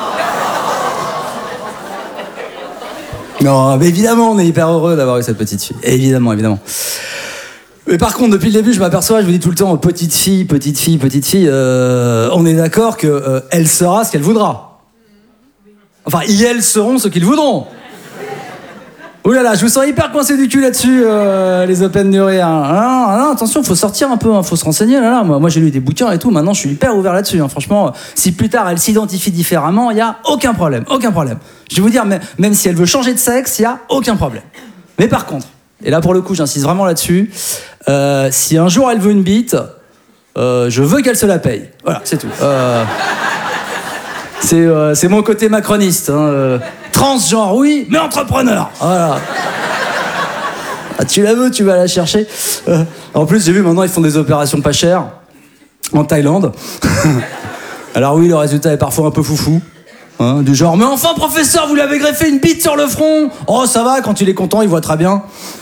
Non, mais évidemment, on est hyper heureux d'avoir eu cette petite fille. Évidemment, évidemment. Mais par contre, depuis le début, je m'aperçois, je vous dis tout le temps, petite fille, petite fille, petite fille. Euh, on est d'accord que euh, elle sera ce qu'elle voudra. Enfin, ils, elles seront ce qu'ils voudront. Ouh là là, je vous sens hyper coincé du cul là-dessus, euh, les open du rire. Ah, non, non, attention, faut sortir un peu, hein, faut se renseigner. Là, là. Moi, moi, j'ai lu des bouquins et tout, maintenant je suis hyper ouvert là-dessus. Hein. Franchement, si plus tard elle s'identifie différemment, il n'y a aucun problème, aucun problème. Je vais vous dire, même, même si elle veut changer de sexe, il n'y a aucun problème. Mais par contre, et là pour le coup, j'insiste vraiment là-dessus, euh, si un jour elle veut une bite, euh, je veux qu'elle se la paye. Voilà, c'est tout. Euh, c'est, euh, c'est mon côté macroniste. Hein, euh. Transgenre, oui, mais entrepreneur. Voilà. Ah, tu la veux, tu vas la chercher. Euh, en plus, j'ai vu maintenant, ils font des opérations pas chères en Thaïlande. Alors oui, le résultat est parfois un peu foufou. Hein, du genre, mais enfin, professeur, vous lui avez greffé une bite sur le front. Oh, ça va, quand il est content, il voit très bien.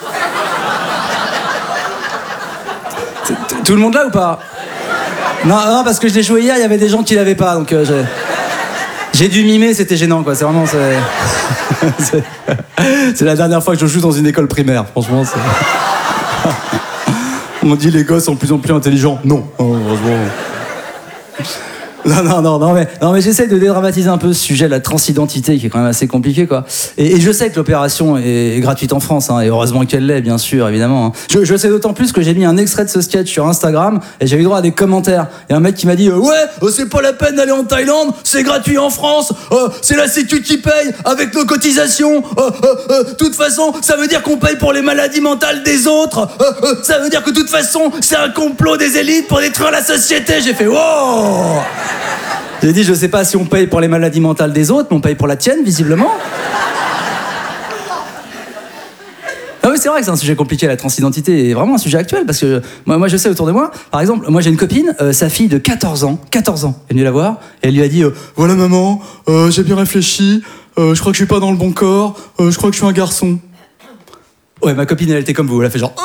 Tout le monde là ou pas? Non, non, parce que je l'ai joué hier, il y avait des gens qui l'avaient pas, donc euh, j'ai... J'ai dû mimer, c'était gênant, quoi. C'est vraiment... C'est... c'est... c'est la dernière fois que je joue dans une école primaire, franchement. C'est... On dit les gosses sont de plus en plus intelligents. Non, oh, heureusement. Non, non, non, non, mais, non, mais j'essaie de dédramatiser un peu ce sujet de la transidentité qui est quand même assez compliqué, quoi. Et, et je sais que l'opération est, est gratuite en France, hein, et heureusement qu'elle l'est, bien sûr, évidemment. Hein. Je, je sais d'autant plus que j'ai mis un extrait de ce sketch sur Instagram et j'ai eu droit à des commentaires. Il y a un mec qui m'a dit euh, ouais, euh, c'est pas la peine d'aller en Thaïlande, c'est gratuit en France, euh, c'est la Sécu qui paye avec nos cotisations. De euh, euh, euh, toute façon, ça veut dire qu'on paye pour les maladies mentales des autres. Euh, euh, ça veut dire que de toute façon, c'est un complot des élites pour détruire la société. J'ai fait wow. J'ai dit, je sais pas si on paye pour les maladies mentales des autres, mais on paye pour la tienne, visiblement. Ah oui, c'est vrai que c'est un sujet compliqué, la transidentité est vraiment un sujet actuel, parce que moi, moi je sais autour de moi, par exemple, moi j'ai une copine, euh, sa fille de quatorze ans, quatorze ans, elle est venue la voir, et elle lui a dit euh, voilà maman, euh, j'ai bien réfléchi, euh, je crois que je suis pas dans le bon corps, euh, je crois que je suis un garçon. Ouais, ma copine elle était comme vous, elle a fait genre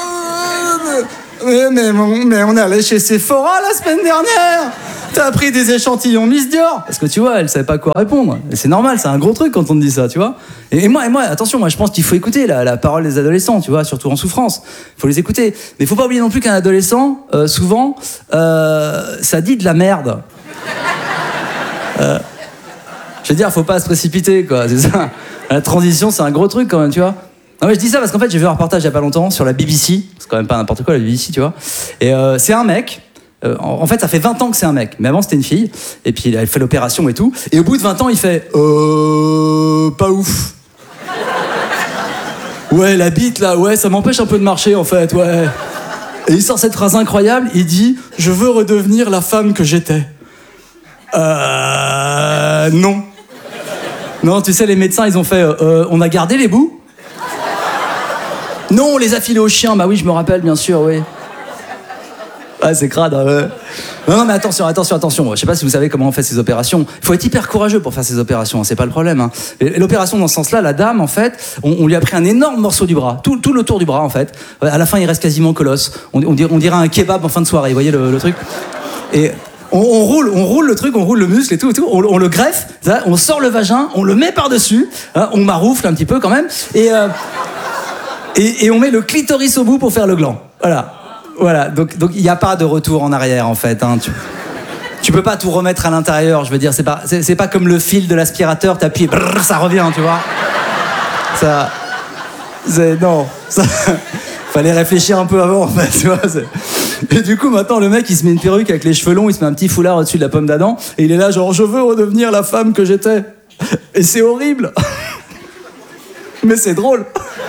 mais, mais, mais on est allé chez Sephora la semaine dernière. T'as pris des échantillons Miss Dior. Parce que tu vois, elle savait pas quoi répondre. Et c'est normal, c'est un gros truc quand on te dit ça, tu vois. Et, et moi, et moi, attention, moi je pense qu'il faut écouter la, la parole des adolescents, tu vois, surtout en souffrance. Il faut les écouter. Mais il faut pas oublier non plus qu'un adolescent, euh, souvent, euh, ça dit de la merde. Euh, je veux dire, faut pas se précipiter, quoi. C'est ça. La transition, c'est un gros truc quand même, tu vois. Non mais je dis ça parce qu'en fait j'ai vu un reportage il y a pas longtemps sur la B B C, c'est quand même pas n'importe quoi la B B C, tu vois. Et euh, c'est un mec, euh, en fait ça fait vingt ans que c'est un mec, mais avant c'était une fille, et puis elle fait l'opération et tout, et au bout de vingt ans il fait euh... pas ouf. Ouais la bite là, ouais ça m'empêche un peu de marcher en fait, ouais. Et il sort cette phrase incroyable, il dit je veux redevenir la femme que j'étais. Euh... Non. Non tu sais les médecins ils ont fait euh, on a gardé les bouts. Non, on les a filés aux chiens. Bah oui, je me rappelle, bien sûr, oui. Ah, c'est crade, hein, ouais. Non, non, mais attention, attention, attention. Je sais pas si vous savez comment on fait ces opérations. Il faut être hyper courageux pour faire ces opérations, c'est pas le problème. Hein. Et l'opération, dans ce sens-là, la dame, en fait, on, on lui a pris un énorme morceau du bras, tout, tout le tour du bras, en fait. À la fin, il reste quasiment que l'os. On, on, dirait, on dirait un kebab en fin de soirée, vous voyez le, le truc. Et on, on roule, on roule le truc, on roule le muscle et tout, et tout. On, on le greffe, ça, on sort le vagin, on le met par-dessus, hein, on maroufle un petit peu quand même, et... Euh, Et, et on met le clitoris au bout pour faire le gland. Voilà. Voilà. Donc, donc il n'y a pas de retour en arrière, en fait. Hein. Tu, tu peux pas tout remettre à l'intérieur. Je veux dire, c'est pas, c'est, c'est pas comme le fil de l'aspirateur. T'appuies, brrr, ça revient, tu vois. Ça, c'est non. Ça, fallait réfléchir un peu avant, en fait. Tu vois. C'est... Et du coup, maintenant, le mec, il se met une perruque avec les cheveux longs, il se met un petit foulard au-dessus de la pomme d'Adam, et il est là, genre, je veux redevenir la femme que j'étais. Et c'est horrible. Mais c'est drôle.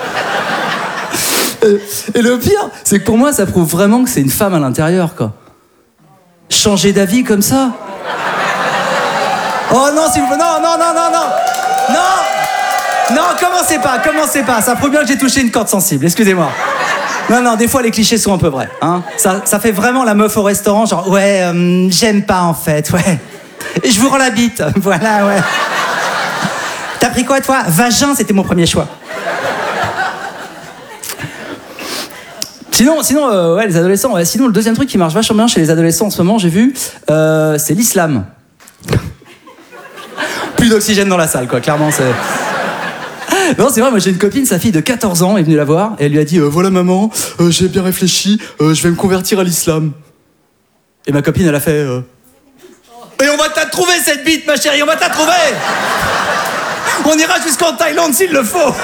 Et le pire, c'est que pour moi, ça prouve vraiment que c'est une femme à l'intérieur, quoi. Changer d'avis comme ça. Oh non, s'il vous plaît, non, non, non, non, non. Non, non, commencez pas, commencez pas. Ça prouve bien que j'ai touché une corde sensible, excusez-moi. Non, non, des fois, les clichés sont un peu vrais. Hein. Ça, ça fait vraiment la meuf au restaurant, genre, ouais, euh, j'aime pas, en fait, ouais. Et je vous rends la bite, voilà, ouais. T'as pris quoi, toi? Vagin, c'était mon premier choix. Sinon, sinon euh, ouais, les adolescents, ouais, sinon, le deuxième truc qui marche vachement bien chez les adolescents en ce moment, j'ai vu, euh, c'est l'islam. Plus d'oxygène dans la salle, quoi, clairement, c'est... Non, c'est vrai, moi j'ai une copine, sa fille de quatorze ans est venue la voir, et elle lui a dit euh, voilà maman, euh, j'ai bien réfléchi, euh, je vais me convertir à l'islam. Et ma copine, elle a fait... Euh... Et on va te la trouver, cette bite, ma chérie, on va te la trouver. On ira jusqu'en Thaïlande s'il le faut.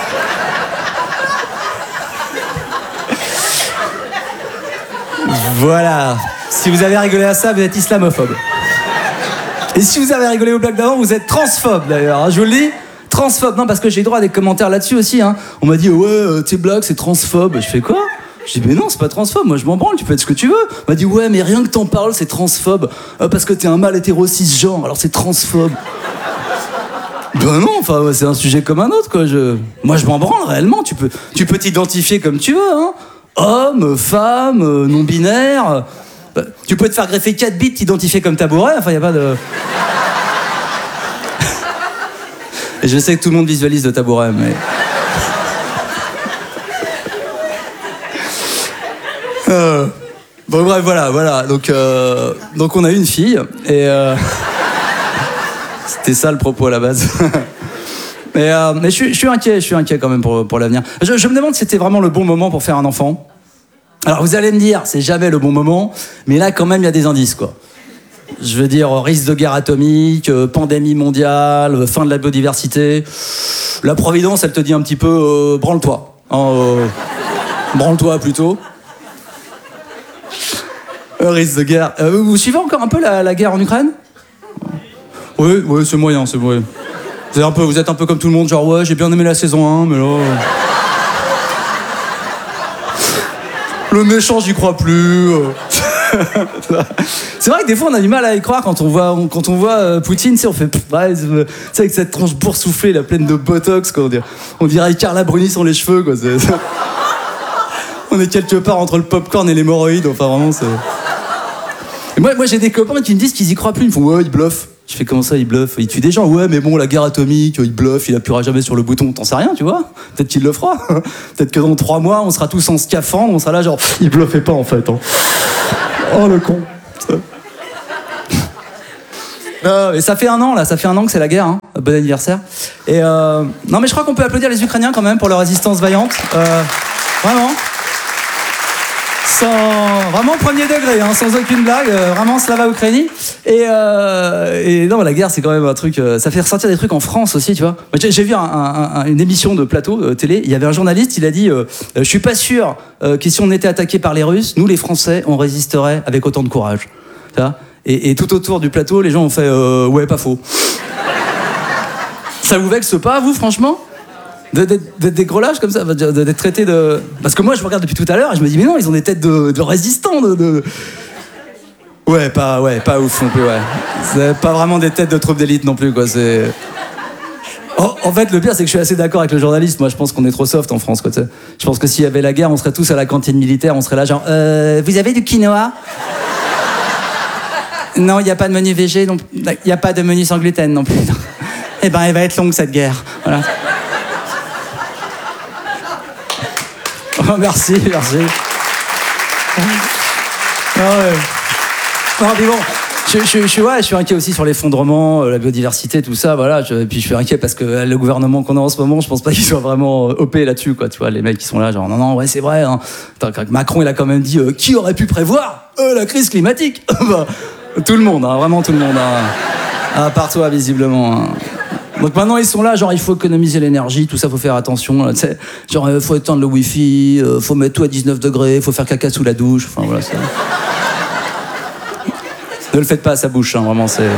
Voilà. Si vous avez rigolé à ça, vous êtes islamophobe. Et si vous avez rigolé aux blagues d'avant, vous êtes transphobe d'ailleurs. Hein, je vous le dis, transphobe. Non, parce que j'ai droit à des commentaires là-dessus aussi. Hein. On m'a dit, ouais, euh, tes blagues, c'est transphobe. Je fais quoi? Je dis, mais non, c'est pas transphobe. Moi, je m'en branle. Tu peux être ce que tu veux. On m'a dit, ouais, mais rien que t'en parles, c'est transphobe. Euh, parce que t'es un mâle hétéro cisgenre, alors c'est transphobe. Ben non, enfin, c'est un sujet comme un autre, quoi. Je... Moi, je m'en branle réellement. Tu peux, tu peux t'identifier comme tu veux, hein. Homme, femme, non-binaire. Bah, tu peux te faire greffer quatre bits, t'identifier comme tabouret. Enfin, y a pas de... Et je sais que tout le monde visualise le tabouret, mais... euh... Bon, bref, voilà, voilà. Donc, euh... Donc on a eu une fille, et... Euh... C'était ça le propos à la base. Mais, euh, mais je, suis, je suis inquiet, je suis inquiet quand même pour, pour l'avenir. Je, je me demande si c'était vraiment le bon moment pour faire un enfant. Alors vous allez me dire, c'est jamais le bon moment, mais là quand même il y a des indices, quoi. Je veux dire, risque de guerre atomique, pandémie mondiale, fin de la biodiversité. La Providence, elle te dit un petit peu, euh, branle-toi. Hein, euh, branle-toi plutôt. Un risque de guerre. Euh, vous suivez encore un peu la, la guerre en Ukraine? Oui, oui, c'est moyen, c'est moyen. Vous êtes, un peu, vous êtes un peu comme tout le monde, genre ouais, j'ai bien aimé la saison un, mais là... Le méchant, j'y crois plus. C'est vrai que des fois, on a du mal à y croire quand on voit, on, quand on voit euh, Poutine, tu sais, on fait... Ouais, c'est avec cette tronche boursouflée, la pleine de botox, quoi, on dirait, on dirait Carla Bruni sur les cheveux, quoi. C'est, c'est... On est quelque part entre le popcorn et l'hémorroïde. Enfin, vraiment, c'est. Et moi, moi, j'ai des copains qui me disent qu'ils y croient plus. Ils me font ouais, ils bluffent. Je fais comment ça, ils bluffent? Ils tuent des gens. Ouais, mais bon, la guerre atomique, il bluffe, il appuiera jamais sur le bouton. T'en sais rien, tu vois? Peut-être qu'il le fera. Peut-être que dans trois mois, on sera tous en scaphandre, on sera là genre, il bluffait pas en fait. Hein. Oh le con. Euh, et ça fait un an là, ça fait un an que c'est la guerre. Hein. Bon anniversaire. Et euh... non, mais je crois qu'on peut applaudir les Ukrainiens quand même pour leur résistance vaillante. Euh... Vraiment. Sans... Vraiment premier degré, hein, sans aucune blague, euh, vraiment Slava Ukraini. Et, euh, et non, la guerre, c'est quand même un truc. Euh, ça fait ressortir des trucs en France aussi, tu vois. J'ai, j'ai vu un, un, un, une émission de plateau euh, télé. Il y avait un journaliste, il a dit euh, je suis pas sûr euh, que si on était attaqué par les Russes, nous les Français, on résisterait avec autant de courage. Tu vois. Et, et tout autour du plateau, les gens ont fait euh, ouais, pas faux. Ça vous vexe pas, vous, franchement? D'être, d'être des gros lâches comme ça, d'être traités de... Parce que moi, je me regarde depuis tout à l'heure et je me dis, mais non, ils ont des têtes de, de résistants, de, de... Ouais, pas, ouais, pas ouf non plus, ouais. C'est pas vraiment des têtes de troupes d'élite non plus, quoi, c'est... Oh, en fait, le pire, c'est que je suis assez d'accord avec le journaliste. Moi, je pense qu'on est trop soft en France, quoi, tu sais. Je pense que s'il y avait la guerre, on serait tous à la cantine militaire, on serait là genre, euh, vous avez du quinoa? Non, il n'y a pas de menu végé, il n'y a pas de menu sans gluten non plus. Eh ben, elle va être longue, cette guerre. Voilà. Oh, merci, merci. Ah ouais. Non, mais bon, je, je, je, ouais, je suis inquiet aussi sur l'effondrement, la biodiversité, tout ça, voilà. Je, et puis je suis inquiet parce que le gouvernement qu'on a en ce moment, je pense pas qu'il soit vraiment O P là-dessus, quoi. Tu vois, les mecs qui sont là, genre non, non, ouais, c'est vrai. Hein. Attends, Macron, il a quand même dit, euh, qui aurait pu prévoir euh, la crise climatique? Bah, tout le monde, hein, vraiment tout le monde. Hein. À part toi, visiblement. Hein. Donc maintenant ils sont là, genre il faut économiser l'énergie, tout ça, faut faire attention, tu sais, genre euh, faut éteindre le wifi, euh, faut mettre tout à dix-neuf degrés, faut faire caca sous la douche, enfin voilà. C'est... Ne le faites pas à sa bouche, hein, vraiment c'est.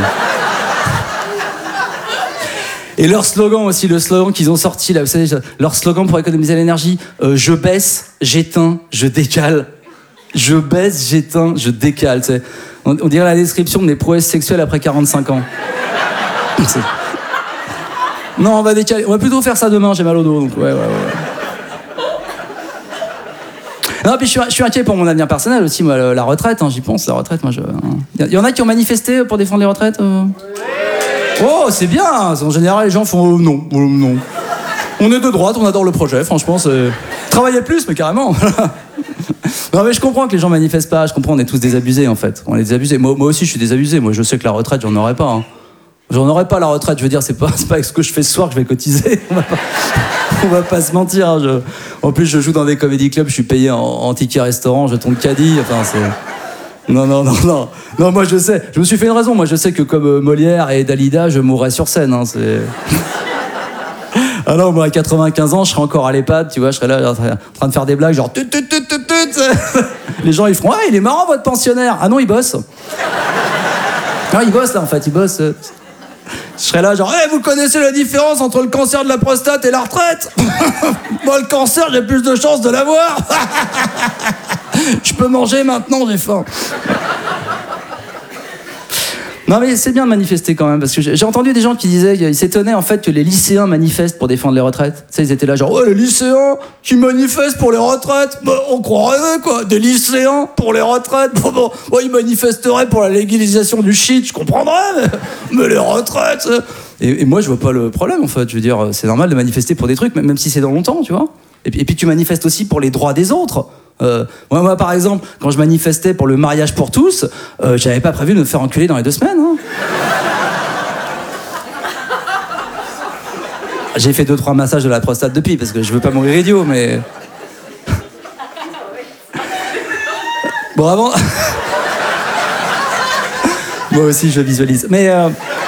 Et leur slogan aussi, le slogan qu'ils ont sorti là, vous savez, leur slogan pour économiser l'énergie, euh, je baisse, j'éteins, je décale. Je baisse, j'éteins, je décale, tu sais. On, on dirait la description de mes prouesses sexuelles après quarante-cinq ans. C'est... Non, on va décaler. On va plutôt faire ça demain, j'ai mal au dos, donc ouais, ouais, ouais. Non, puis je suis, je suis inquiet pour mon avenir personnel aussi, moi, la retraite, hein, j'y pense, la retraite, moi, je... Il y en a qui ont manifesté pour défendre les retraites euh... Oh, c'est bien. En général, les gens font euh, non, euh, non. On est de droite, on adore le projet, franchement, c'est... Travaillez plus, mais carrément. Non, mais je comprends que les gens manifestent pas, je comprends, on est tous désabusés, en fait. On est désabusés. Moi, moi aussi, je suis désabusé. Moi, je sais que la retraite, j'en aurais pas, hein. J'en aurais pas la retraite, je veux dire, c'est pas, c'est pas avec ce que je fais ce soir que je vais cotiser. On va pas, on va pas se mentir. Hein, je, en plus, je joue dans des comedy clubs, je suis payé en, en ticket restaurant, je tourne caddie. Enfin, c'est. Non, non, non, non. Non, moi, je sais. Je me suis fait une raison. Moi, je sais que comme euh, Molière et Dalida, je mourrais sur scène. Hein, c'est. Alors, moi, à quatre-vingt-quinze ans, je serais encore à l'EHPAD, tu vois, je serais là en train de faire des blagues, genre. Tut, tut, tut, tut, tut. Les gens, ils feront, ah, il est marrant, votre pensionnaire. Ah non, il bosse. Non, il bosse, là, en fait, il bosse. Je serais là genre, hey, vous connaissez la différence entre le cancer de la prostate et la retraite? Moi, le cancer, j'ai plus de chances de l'avoir. Je peux manger maintenant, j'ai faim. Non, mais c'est bien de manifester quand même, parce que j'ai entendu des gens qui disaient, ils s'étonnaient en fait que les lycéens manifestent pour défendre les retraites. Tu sais, ils étaient là genre, ouais, les lycéens qui manifestent pour les retraites, bah, on croirait quoi, des lycéens pour les retraites. Bon, bon, ouais, ils manifesteraient pour la légalisation du shit, je comprendrais, mais, mais les retraites. Et, et moi, je vois pas le problème en fait. Je veux dire, c'est normal de manifester pour des trucs, même si c'est dans longtemps, tu vois. Et puis, et puis tu manifestes aussi pour les droits des autres. Euh, moi, moi, par exemple, quand je manifestais pour le mariage pour tous, euh, j'avais pas prévu de me faire enculer dans les deux semaines. Hein. J'ai fait deux trois massages de la prostate depuis, parce que je veux pas mourir idiot, mais... Bon, avant... Moi aussi, je visualise. Mais... Euh...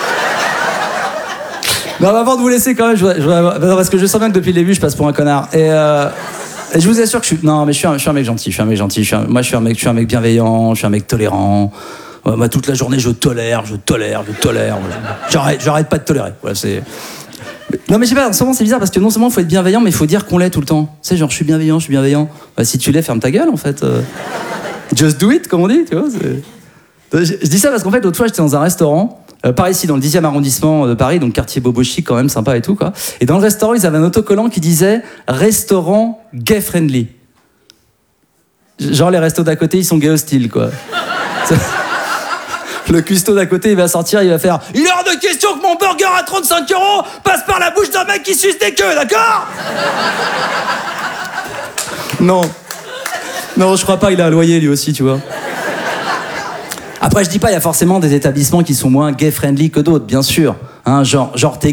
Non, avant de vous laisser, quand même, je voudrais, je voudrais... parce que je sens bien que depuis le début, je passe pour un connard. Et... Euh... Et je vous assure que je suis... Non, mais je suis un, je suis un mec gentil, je suis un mec gentil. Je suis un... Moi, je suis un mec, je suis un mec bienveillant, je suis un mec tolérant. Moi, toute la journée, je tolère, je tolère, je tolère. J'arrête, j'arrête pas de tolérer. Voilà, c'est... Non, mais je sais pas, en ce moment, c'est bizarre parce que non seulement il faut être bienveillant, mais il faut dire qu'on l'est tout le temps. Tu sais, genre, je suis bienveillant, je suis bienveillant. Bah, si tu l'es, ferme ta gueule, en fait. Euh... Just do it, comme on dit, tu vois. C'est... Je, je dis ça parce qu'en fait, l'autre fois, j'étais dans un restaurant. Euh, par ici, dans le dixième arrondissement de Paris, donc quartier bobo chic, quand même sympa et tout, quoi. Et dans le restaurant, ils avaient un autocollant qui disait « Restaurant gay-friendly ». Genre les restos d'à côté, ils sont gay hostiles, quoi. Le cuistot d'à côté, il va sortir, il va faire « Il est hors de question que mon burger à trente-cinq euros passe par la bouche d'un mec qui suce des queues, d'accord ?» Non. Non, je crois pas, il a un loyer lui aussi, tu vois. Après, je dis pas, il y a forcément des établissements qui sont moins gay-friendly que d'autres, bien sûr. Hein, genre, genre t'es